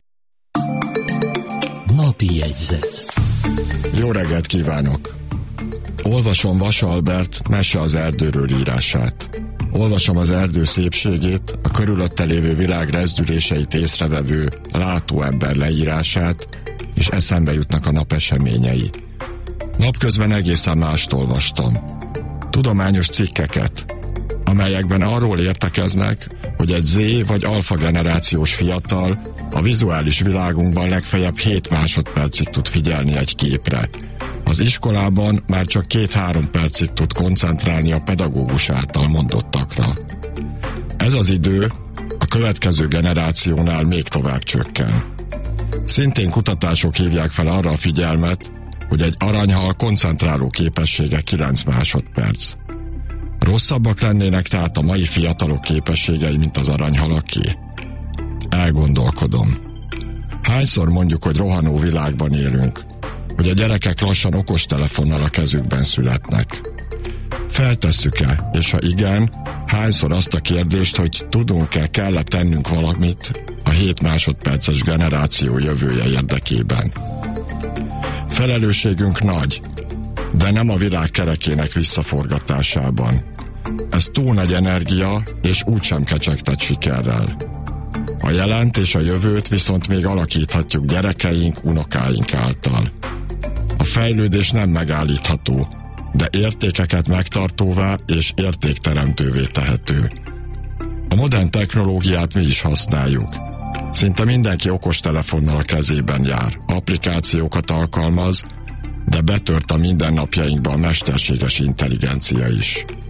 Napi jegyzet. Jó reggelt kívánok! Olvasom Vas Albert Mese az erdőről írását. Olvasom az erdő szépségét, a körülötte lévő világ rezdüléseit észrevevő látóember leírását, és eszembe jutnak a nap eseményei. Napközben egészen mást olvastam. Tudományos cikkeket, amelyekben arról értekeznek, hogy egy Z vagy alfa generációs fiatal a vizuális világunkban legfeljebb hét másodpercig tud figyelni egy képre. Az iskolában már csak két-három percig tud koncentrálni a pedagógus által mondottakra. Ez az idő a következő generációnál még tovább csökken. Szintén kutatások hívják fel arra a figyelmet, hogy egy aranyhal koncentráló képessége kilenc másodperc. Rosszabbak lennének tehát a mai fiatalok képességei, mint az aranyhalaké? Elgondolkodom. Hányszor mondjuk, hogy rohanó világban élünk, hogy a gyerekek lassan okostelefonnal a kezükben születnek? Feltesszük-e, és ha igen, hányszor azt a kérdést, hogy tudunk-e, kell-e tennünk valamit a hét másodperces generáció jövője érdekében? Felelősségünk nagy, de nem a világ kerekének visszaforgatásában. Ez túl nagy energia, és úgysem kecsegtet sikerrel. A jelent és a jövőt viszont még alakíthatjuk gyerekeink, unokáink által. A fejlődés nem megállítható, de értékeket megtartóvá és értékteremtővé tehető. A modern technológiát mi is használjuk. Szinte mindenki okostelefonnal a kezében jár, applikációkat alkalmaz, de betört a mindennapjainkba a mesterséges intelligencia is.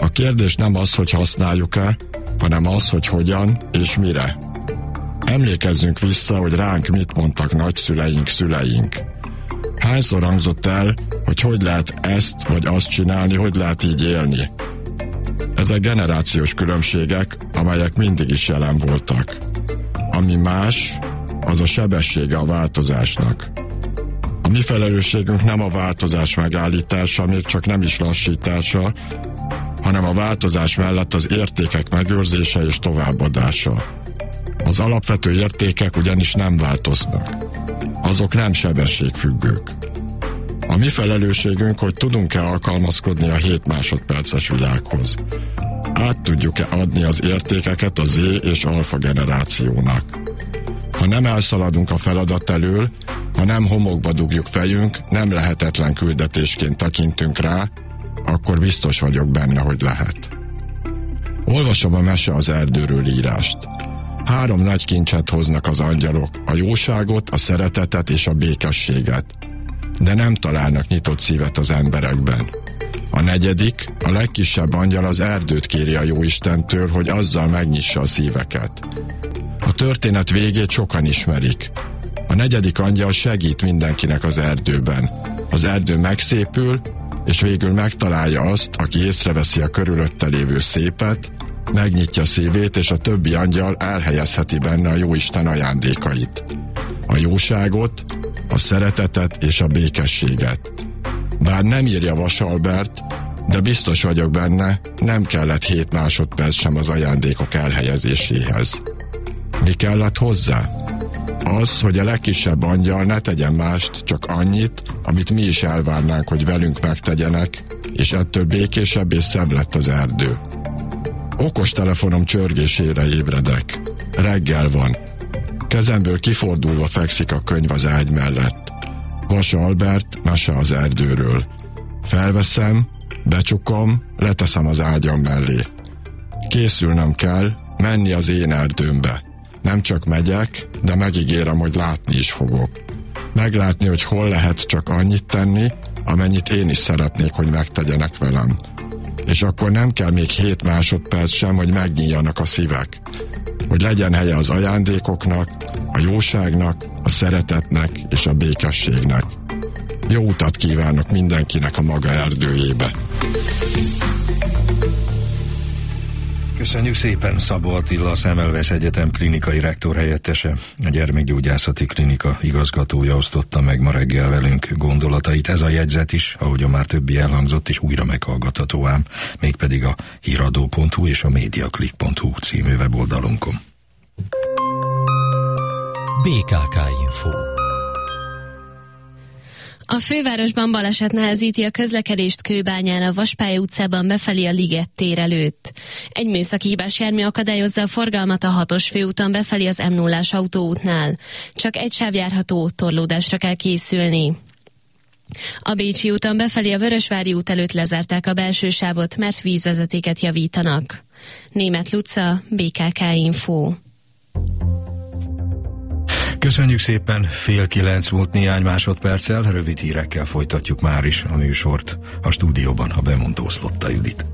A kérdés nem az, hogy használjuk-e, hanem az, hogy hogyan és mire. Emlékezzünk vissza, hogy ránk mit mondtak nagyszüleink, szüleink. Hányszor hangzott el, hogy hogy lehet ezt vagy azt csinálni, hogy lehet így élni. Ezek generációs különbségek, amelyek mindig is jelen voltak. Ami más, az a sebessége a változásnak. A mi felelősségünk nem a változás megállítása, még csak nem is lassítása, hanem a változás mellett az értékek megőrzése és továbbadása. Az alapvető értékek ugyanis nem változnak. Azok nem sebességfüggők. A mi felelősségünk, hogy tudunk-e alkalmazkodni a hét másodperces világhoz. Át tudjuk-e adni az értékeket a Z és alfa generációnak. Ha nem elszaladunk a feladat elől, ha nem homokba dugjuk fejünk, nem lehetetlen küldetésként tekintünk rá, akkor biztos vagyok benne, hogy lehet. Olvasom a Mese az erdőről írást. Három nagy kincset hoznak az angyalok, a jóságot, a szeretetet és a békességet. De nem találnak nyitott szívet az emberekben. A negyedik, a legkisebb angyal az erdőt kéri a Jóistentől, hogy azzal megnyissa a szíveket. A történet végét sokan ismerik. A negyedik angyal segít mindenkinek az erdőben. Az erdő megszépül, és végül megtalálja azt, aki észreveszi a körülötte lévő szépet, megnyitja szívét, és a többi angyal elhelyezheti benne a Jóisten ajándékait. A jóságot, a szeretetet és a békességet. Bár nem írja Vasalbert, de biztos vagyok benne, nem kellett hét másodperc sem az ajándékok elhelyezéséhez. Mi kellett hozzá? Az, hogy a legkisebb angyal ne tegyen mást, csak annyit, amit mi is elvárnánk, hogy velünk megtegyenek, és ettől békésebb és szebb lett az erdő. Okostelefonom csörgésére ébredek. Reggel van. Kezemből kifordulva fekszik a könyv az ágy mellett. Vas Albert, Mese az erdőről. Felveszem, becsukom, leteszem az ágyam mellé. Készülnöm kell, menni az én erdőmbe. Nem csak megyek, de megígérem, hogy látni is fogok. Meglátni, hogy hol lehet csak annyit tenni, amennyit én is szeretnék, hogy megtegyenek velem. És akkor nem kell még hét másodperc sem, hogy megnyíljanak a szívek. Hogy legyen helye az ajándékoknak, a jóságnak, a szeretetnek és a békességnek. Jó utat kívánok mindenkinek a maga erdőjébe. Köszönjük szépen, Szabó Attila, a Semmelweis Egyetem klinikai rektor helyettese, a gyermekgyógyászati klinika igazgatója osztotta meg ma reggel velünk gondolatait. Ez a jegyzet is, ahogy a már többi elhangzott, is újra meghallgatható ám, mégpedig a híradó pont hu és a mediaclick pont hu című weboldalunkon. bé ká ká Info. A fővárosban baleset nehezíti a közlekedést Kőbányán, a Vaspálya utcában befelé a Liget tér előtt. Egy műszaki hibás jármű akadályozza a forgalmat a hatos főúton befelé az em nullás autóútnál. Csak egy sáv járható, torlódásra kell készülni. A Bécsi úton befelé a Vörösvári út előtt lezárták a belső sávot, mert vízvezetéket javítanak. Németh Luca, bé ká ká Info. Köszönjük szépen, fél kilenc múlt néhány másodperccel, rövid hírekkel folytatjuk már is a műsort. A stúdióban a bemondó Szlotta Judit.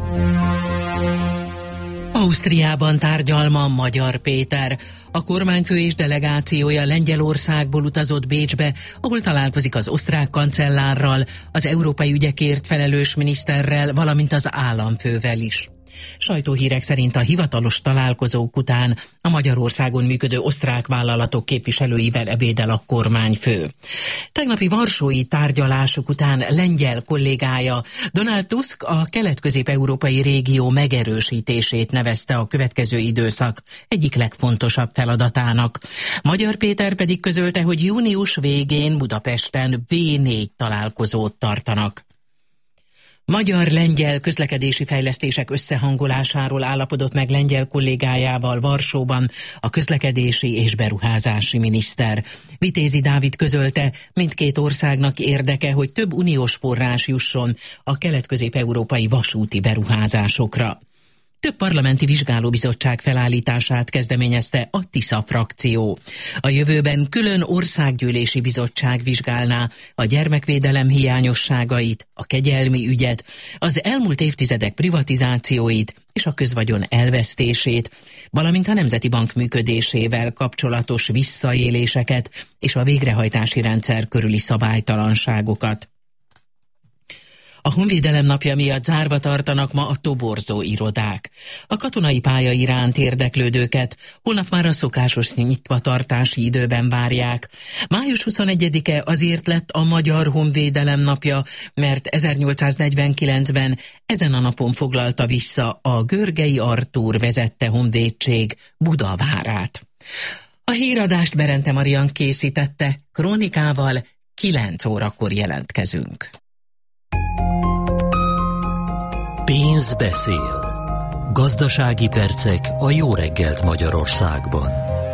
Ausztriában tárgyal ma Magyar Péter. A kormányfő és delegációja Lengyelországból utazott Bécsbe, ahol találkozik az osztrák kancellárral, az európai ügyekért felelős miniszterrel, valamint az államfővel is. Sajtóhírek szerint a hivatalos találkozók után a Magyarországon működő osztrák vállalatok képviselőivel ebédel a kormányfő. Tegnapi varsói tárgyalások után lengyel kollégája Donald Tusk a kelet-közép-európai régió megerősítését nevezte a következő időszak egyik legfontosabb feladatának. Magyar Péter pedig közölte, hogy június végén Budapesten vé négy találkozót tartanak. Magyar-lengyel közlekedési fejlesztések összehangolásáról állapodott meg lengyel kollégájával Varsóban a közlekedési és beruházási miniszter. Vitézi Dávid közölte, mindkét országnak érdeke, hogy több uniós forrás jusson a kelet-közép-európai vasúti beruházásokra. Több parlamenti vizsgálóbizottság felállítását kezdeményezte a Tisza frakció. A jövőben külön országgyűlési bizottság vizsgálná a gyermekvédelem hiányosságait, a kegyelmi ügyet, az elmúlt évtizedek privatizációit és a közvagyon elvesztését, valamint a Nemzeti Bank működésével kapcsolatos visszaéléseket és a végrehajtási rendszer körüli szabálytalanságokat. A Honvédelem napja miatt zárva tartanak ma a toborzó irodák. A katonai pálya iránt érdeklődőket holnap már a szokásos nyitvatartási időben várják. május huszonegyedike azért lett a Magyar Honvédelem napja, mert ezernyolcszáznegyvenkilencben ezen a napon foglalta vissza a Görgei Artúr vezette honvédség Budavárát. A híradást Berente Marian készítette, krónikával kilenc órakor jelentkezünk. Pénz beszél. Gazdasági percek a jó reggelt Magyarországban.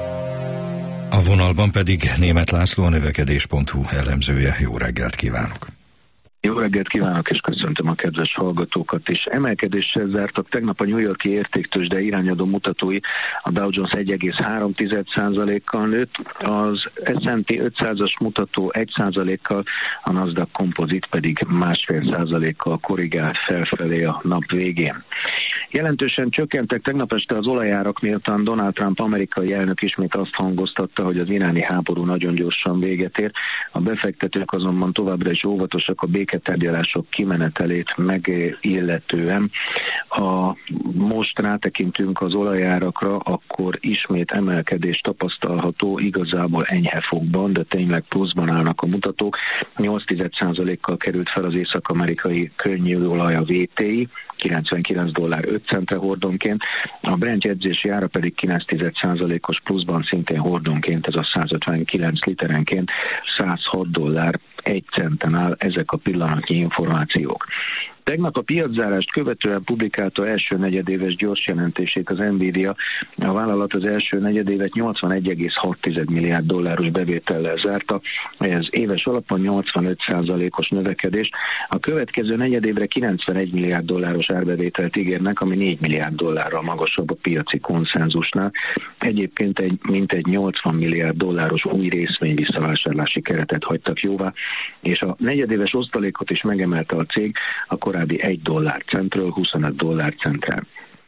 A vonalban pedig Németh László, a növekedés pont hu elemzője. Jó reggelt kívánok! Jó reggelt kívánok, és köszöntöm a kedves hallgatókat is. Emelkedéssel zártak tegnap a New York-i értéktőzsde irányadó mutatói. A Dow Jones egy egész három százalékkal nőtt, az es and pé ötszázas mutató egy százalékkal, a Nasdaq Composite pedig másfél százalékkal korrigált felfelé a nap végén. Jelentősen csökkentek tegnap este az olajárak, miután Donald Trump amerikai elnök ismét azt hangoztatta, hogy az iráni háború nagyon gyorsan véget ér. A befektetők azonban továbbra is óvatosak a béketárgyalások kimenetelét megilletően. Ha most rátekintünk az olajárakra, akkor ismét emelkedés tapasztalható, igazából enyhe fokban, de tényleg pluszban állnak a mutatók. nyolc százalékkal került fel az észak-amerikai könnyű olaj, a vé té i, kilencvenkilenc dollár öt centre hordonként, a Brent jegyzési ára pedig kilenc százalékos pluszban, szintén hordonként, ez a százötvenkilenc literenként százhat dollár egy centen áll, ezek a pillanatnyi információk. Tegnap a piaczárást követően publikálta első negyedéves gyors jelentését az Nvidia. A vállalat az első negyedévet nyolcvanegy egész hat milliárd dolláros bevétellel zárta, ez éves alapon nyolcvanöt százalékos növekedés. A következő negyedévre kilencvenegy milliárd dolláros árbevételt ígérnek, ami négy milliárd dollárral magasabb a piaci konszenzusnál. Egyébként egy mintegy nyolcvan milliárd dolláros új részvény visszavásárlási keretet hagytak jóvá, és a negyedéves osztalékot is megemelte a cég a korábbi egy dollárcentről huszonöt dollárcentre.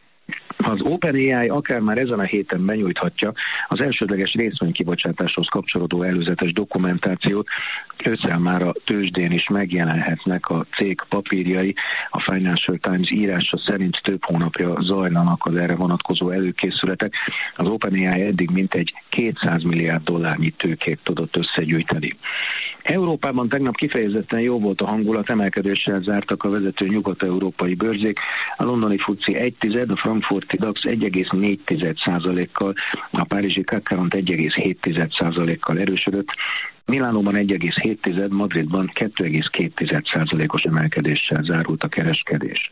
Az OpenAI akár már ezen a héten benyújthatja az elsődleges részvénykibocsátáshoz kapcsolódó előzetes dokumentációt. Ősszel már a tőzsdén is megjelenhetnek a cég papírjai. A Financial Times írása szerint több hónapja zajlanak az erre vonatkozó előkészületek. Az OpenAI eddig mintegy kétszáz milliárd dollárnyi tőkét tudott összegyűjteni. Európában tegnap kifejezetten jó volt a hangulat, emelkedéssel zártak a vezető nyugat-európai bőrzék. A londoni FTSE egy tized, a frankfurti DAX egy egész négy százalékkal, a párizsi cé á cé egy egész hét százalékkal erősödött, Milánóban egy egész hét, Madridban kettő egész két százalékos emelkedéssel zárult a kereskedés.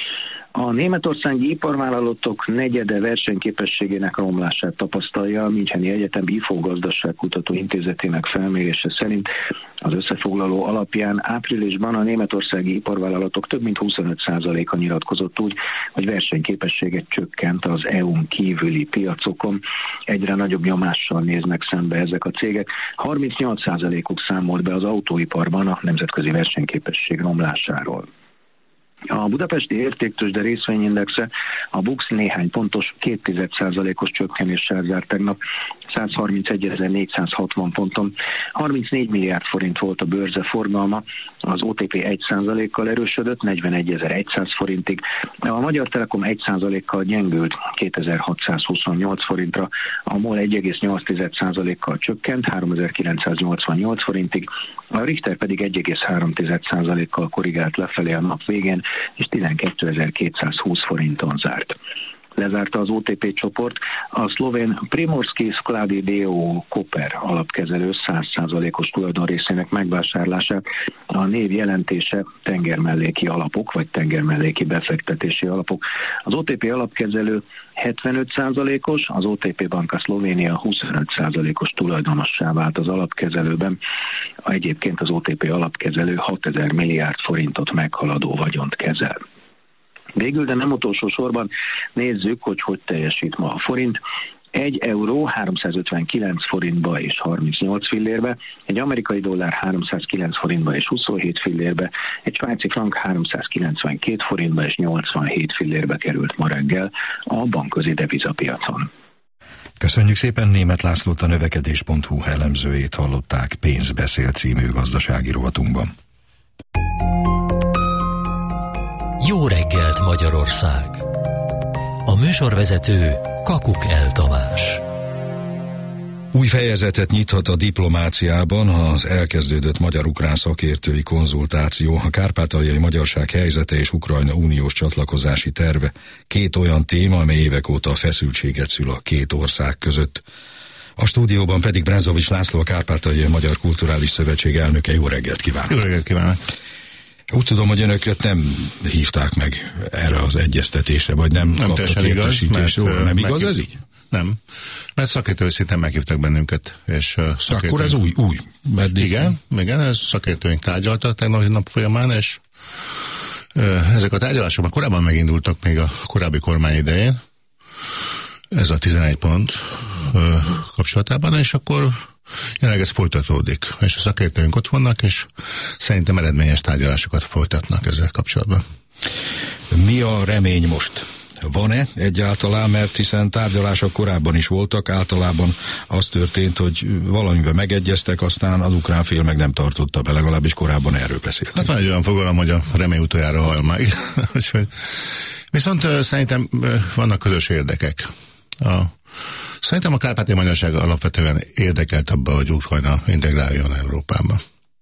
A németországi iparvállalatok negyede versenyképességének romlását tapasztalja. A Müncheni Egyetem I F O Gazdaságkutató Intézetének felmérése szerint az összefoglaló alapján áprilisban a németországi iparvállalatok több mint huszonöt százaléka nyilatkozott úgy, hogy versenyképességet csökkent az é u-n kívüli piacokon. Egyre nagyobb nyomással néznek szembe ezek a cégek. harmincnyolc százalékuk számolt be az autóiparban a nemzetközi versenyképesség romlásáról. A budapesti értéktőzsde részvényindexe, a BUX néhány pontos két egész egy százalékos csökkenéssel zárt tegnap, százharmincegyezer-négyszázhatvan ponton. harmincnégy milliárd forint volt a bőrze forgalma, az o té pé egy százalékkal erősödött, negyvenegyezer-száz forintig. A Magyar Telekom egy százalékkal gyengült, kétezer-hatszázhuszonnyolc forintra, a MOL egy egész nyolc százalékkal csökkent, háromezer-kilencszáznyolcvannyolc forintig, a Richter pedig egy egész három százalékkal korrigált lefelé a nap végén, és tizenkétezer-kétszázhúsz forinton zárt. Lezárta az o té pé csoport a szlovén Primorski Skladi dé o o Koper alapkezelő száz százalékos tulajdonrészének megvásárlását. A név jelentése tengermelléki alapok, vagy tengermelléki befektetési alapok. Az o té pé alapkezelő hetvenöt százalékos, az o té pé Banka Szlovénia huszonöt százalékos tulajdonossá vált az alapkezelőben. Egyébként az o té pé alapkezelő hatezer milliárd forintot meghaladó vagyont kezel. Végül, de nem utolsó sorban nézzük, hogy hogy teljesít ma a forint. Egy euró háromszázötvenkilenc forintba és harmincnyolc fillérbe, egy amerikai dollár háromszázkilenc forintba és huszonhét fillérbe, egy svájci frank háromszázkilencvenkét forintba és nyolcvanhét fillérbe került ma reggel a bankközi devizapiacon. Köszönjük szépen, Németh Lászlót, a növekedés pont hu elemzőjét hallották Pénzbeszél című gazdasági rovatunkban. Jó reggelt Magyarország! A műsorvezető Kakuk El Tamás. Új fejezetet nyithat a diplomáciában az elkezdődött magyar-ukrán szakértői konzultáció, a kárpátaljai magyarság helyzete és Ukrajna uniós csatlakozási terve. Két olyan téma, amely évek óta a feszültséget szül a két ország között. A stúdióban pedig Brenzovics László, a Kárpátaljai Magyar Kulturális Szövetség elnöke. Jó reggelt kívánok! Jó reggelt kívánok! Úgy tudom, hogy önöket nem hívták meg erre az egyeztetésre, vagy nem, nem kaptak értesítést. Nem igaz ez így? Nem, mert szakértői szinten meghívtak bennünket. És szakértőink... Akkor ez új, új. Meddig? Igen, igen, ez szakértőink tárgyaltak tegnapi nap folyamán, és ezek a tárgyalások már korábban megindultak még a korábbi kormány idején. Ez a tizenegy pont kapcsolatában, és akkor jelenleg ez folytatódik. És a szakértőink ott vannak, és szerintem eredményes tárgyalásokat folytatnak ezzel kapcsolatban. Mi a remény most? Van-e egyáltalán, mert hiszen tárgyalások korábban is voltak, általában az történt, hogy valamiben megegyeztek, aztán az ukrán fél meg nem tartotta be, legalábbis korábban erről beszéltünk. Hát van egy olyan fogalom, hogy a remény utoljára hal meg. Viszont uh, szerintem uh, vannak közös érdekek. A, szerintem a kárpátaljai magyarság alapvetően érdekelt abba, hogy Ukrajna integráljon Európába.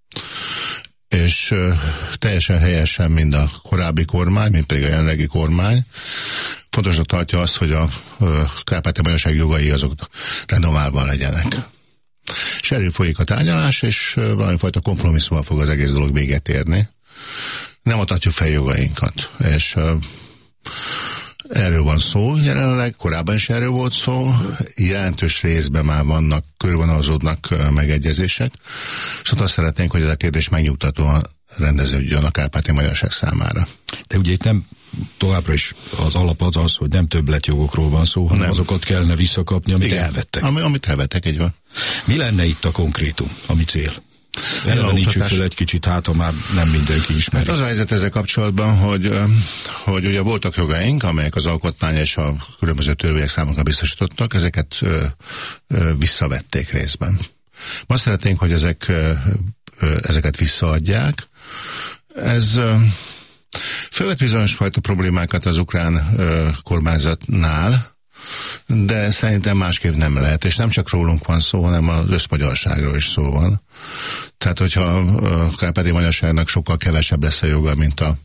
És uh, teljesen helyesen mind a korábbi kormány, mint pedig a jelenlegi kormány fontosnak tartja azt, hogy a uh, kárpátaljai magyarság jogai azok renoválva legyenek. És erről folyik a tárgyalás, és uh, valamifajta kompromisszummal fog az egész dolog véget érni. Nem adhatjuk fel jogainkat. És uh, erről van szó jelenleg, korábban is erről volt szó, jelentős részben már vannak, körvonalazódnak megegyezések, szóval azt szeretnénk, hogy ez a kérdés megnyugtatóan rendeződjön a kárpátaljai magyarság számára. De ugye itt nem továbbra is az alap az az, hogy nem többletjogokról van szó, hanem nem. Azokat kellene visszakapni, amit Igen, elvettek. Ami, amit elvettek, így van. Mi lenne itt a konkrétum, ami cél? Elevenítsük fel egy kicsit, hát ha már nem mindenki ismeri. Hát az a helyzet ezzel kapcsolatban, hogy, hogy ugye voltak jogaink, amelyek az alkotmány és a különböző törvények számunkra biztosítottak, ezeket ö, ö, visszavették részben. Ma szeretnénk, hogy ezek, ö, ö, ezeket visszaadják. Ez ö, fölvet bizonyos fajta problémákat az ukrán ö, kormányzatnál, de szerintem másképp nem lehet, és nem csak rólunk van szó, hanem az összmagyarságról is szó van. Tehát, hogyha a kárpátaljai magyarságnak sokkal kevesebb lesz a joga, mint a, a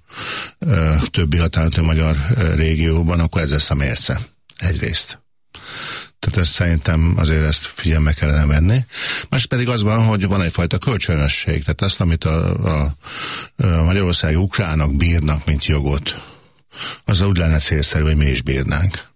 többi határolható magyar régióban, akkor ez lesz a mérce. Egyrészt. Tehát ezt szerintem azért ezt figyelme kellene venni. Más pedig az van, hogy van egyfajta kölcsönösség. Tehát azt, amit a, a, a magyarországi ukránok bírnak, mint jogot, az úgy lenne célszerű, hogy mi is bírnánk.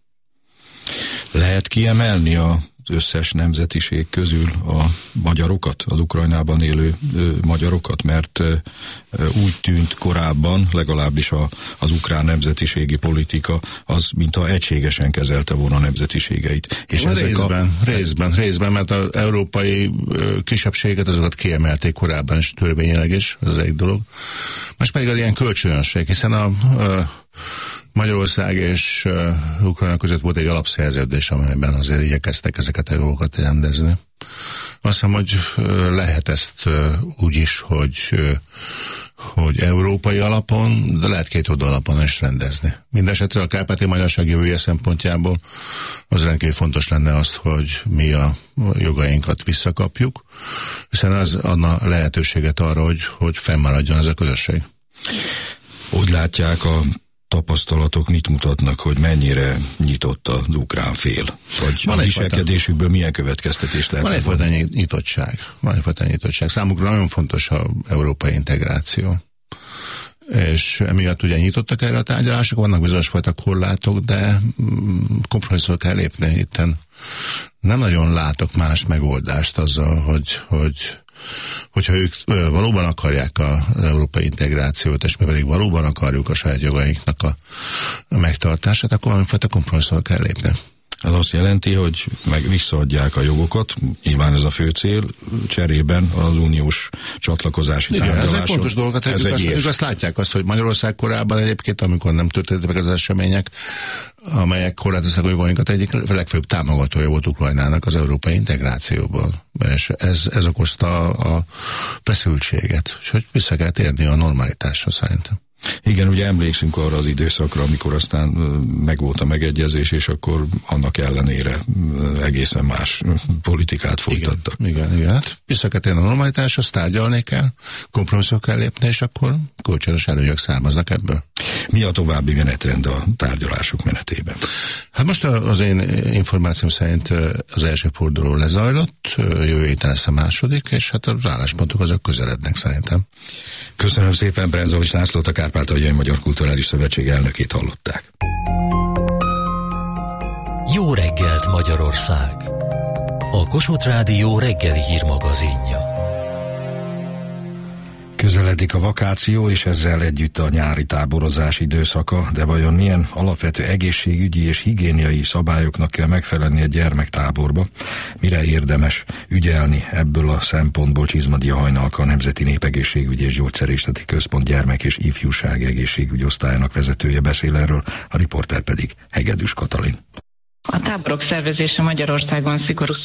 Lehet kiemelni az összes nemzetiség közül a magyarokat, az Ukrajnában élő ö, magyarokat, mert ö, úgy tűnt korábban, legalábbis a, az ukrán nemzetiségi politika, az mintha egységesen kezelte volna a nemzetiségeit. És ezek részben, a... részben, részben, mert az európai ö, kisebbséget azokat kiemelték korábban is törvényileg is, ez egy dolog. Most pedig az ilyen kölcsönösség, hiszen a ö, Magyarország és uh, Ukrajna között volt egy alapszerződés, amelyben azért igyekeztek ezeket a jogokat rendezni. Azt hiszem, hogy uh, lehet ezt uh, úgy is, hogy, uh, hogy európai alapon, de lehet két oldal alapon is rendezni. Mindenesetre a kárpátaljai magyarság jövője szempontjából az rendkívül fontos lenne azt, hogy mi a jogainkat visszakapjuk, hiszen az adna lehetőséget arra, hogy, hogy fennmaradjon ez a közösség. Úgy látják, a tapasztalatok mit mutatnak, hogy mennyire nyitott az ukrán fél? Vagy van a viselkedésükből milyen következtetést lehet? Van egyfajta nyitottság. Van egyfajta nyitottság. Számukra nagyon fontos az európai integráció. És emiatt ugye nyitottak erre a tárgyalások, vannak bizonyos fajta korlátok, de kompromisszumra kell lépni. Itten nem nagyon látok más megoldást azzal, hogy, hogy hogyha ők valóban akarják az európai integrációt, és mi pedig valóban akarjuk a saját jogainknak a megtartását, akkor valamifajta kompromisszumra kell lépni. Ez azt jelenti, hogy meg visszaadják a jogokat, nyilván ez a fő cél, cserében az uniós csatlakozási tárgyaláson. Igen, ez egy fontos dolog, ez ők, azt, ők azt látják azt, hogy Magyarország korábban egyébként, amikor nem történtek meg az események, amelyek korlátozták a jogainkat, egyik legfőbb támogatója volt Ukrajnának az európai integrációból. És ez, ez okozta a feszültséget, és hogy vissza kell térni a normalitásra szerintem. Igen, ugye emlékszünk arra az időszakra, amikor aztán megvolt a megegyezés, és akkor annak ellenére egészen más politikát folytattak. Igen, igen, igen. Hát vissza kell térni a normalitásra, azt tárgyalni kell, kompromisszumot kell lépni, és akkor kölcsönös előnyök származnak ebből. Mi a további menetrend a tárgyalások menetében? Hát most az én információm szerint az első forduló lezajlott, jövő héten lesz a második, és hát az álláspontok azok közelednek szerintem. Köszönöm szépen, Brenzovics Lászlót, a Kárpátaljai Magyar Kulturális Szövetség elnökét hallották. Jó reggelt, Magyarország! A Kossuth Rádió reggeli hírmagazinja. Közeledik a vakáció, és ezzel együtt a nyári táborozás időszaka, de vajon milyen alapvető egészségügyi és higiéniai szabályoknak kell megfelelni egy gyermektáborba? Mire érdemes ügyelni ebből a szempontból? Csizmadia Hajnalka, a Nemzeti Népegészségügyi és Gyógyszerészeti Központ gyermek- és ifjúság egészségügy osztályának vezetője beszél erről, a riporter pedig Hegedűs Katalin. A táborok szervezése Magyarországon szigorú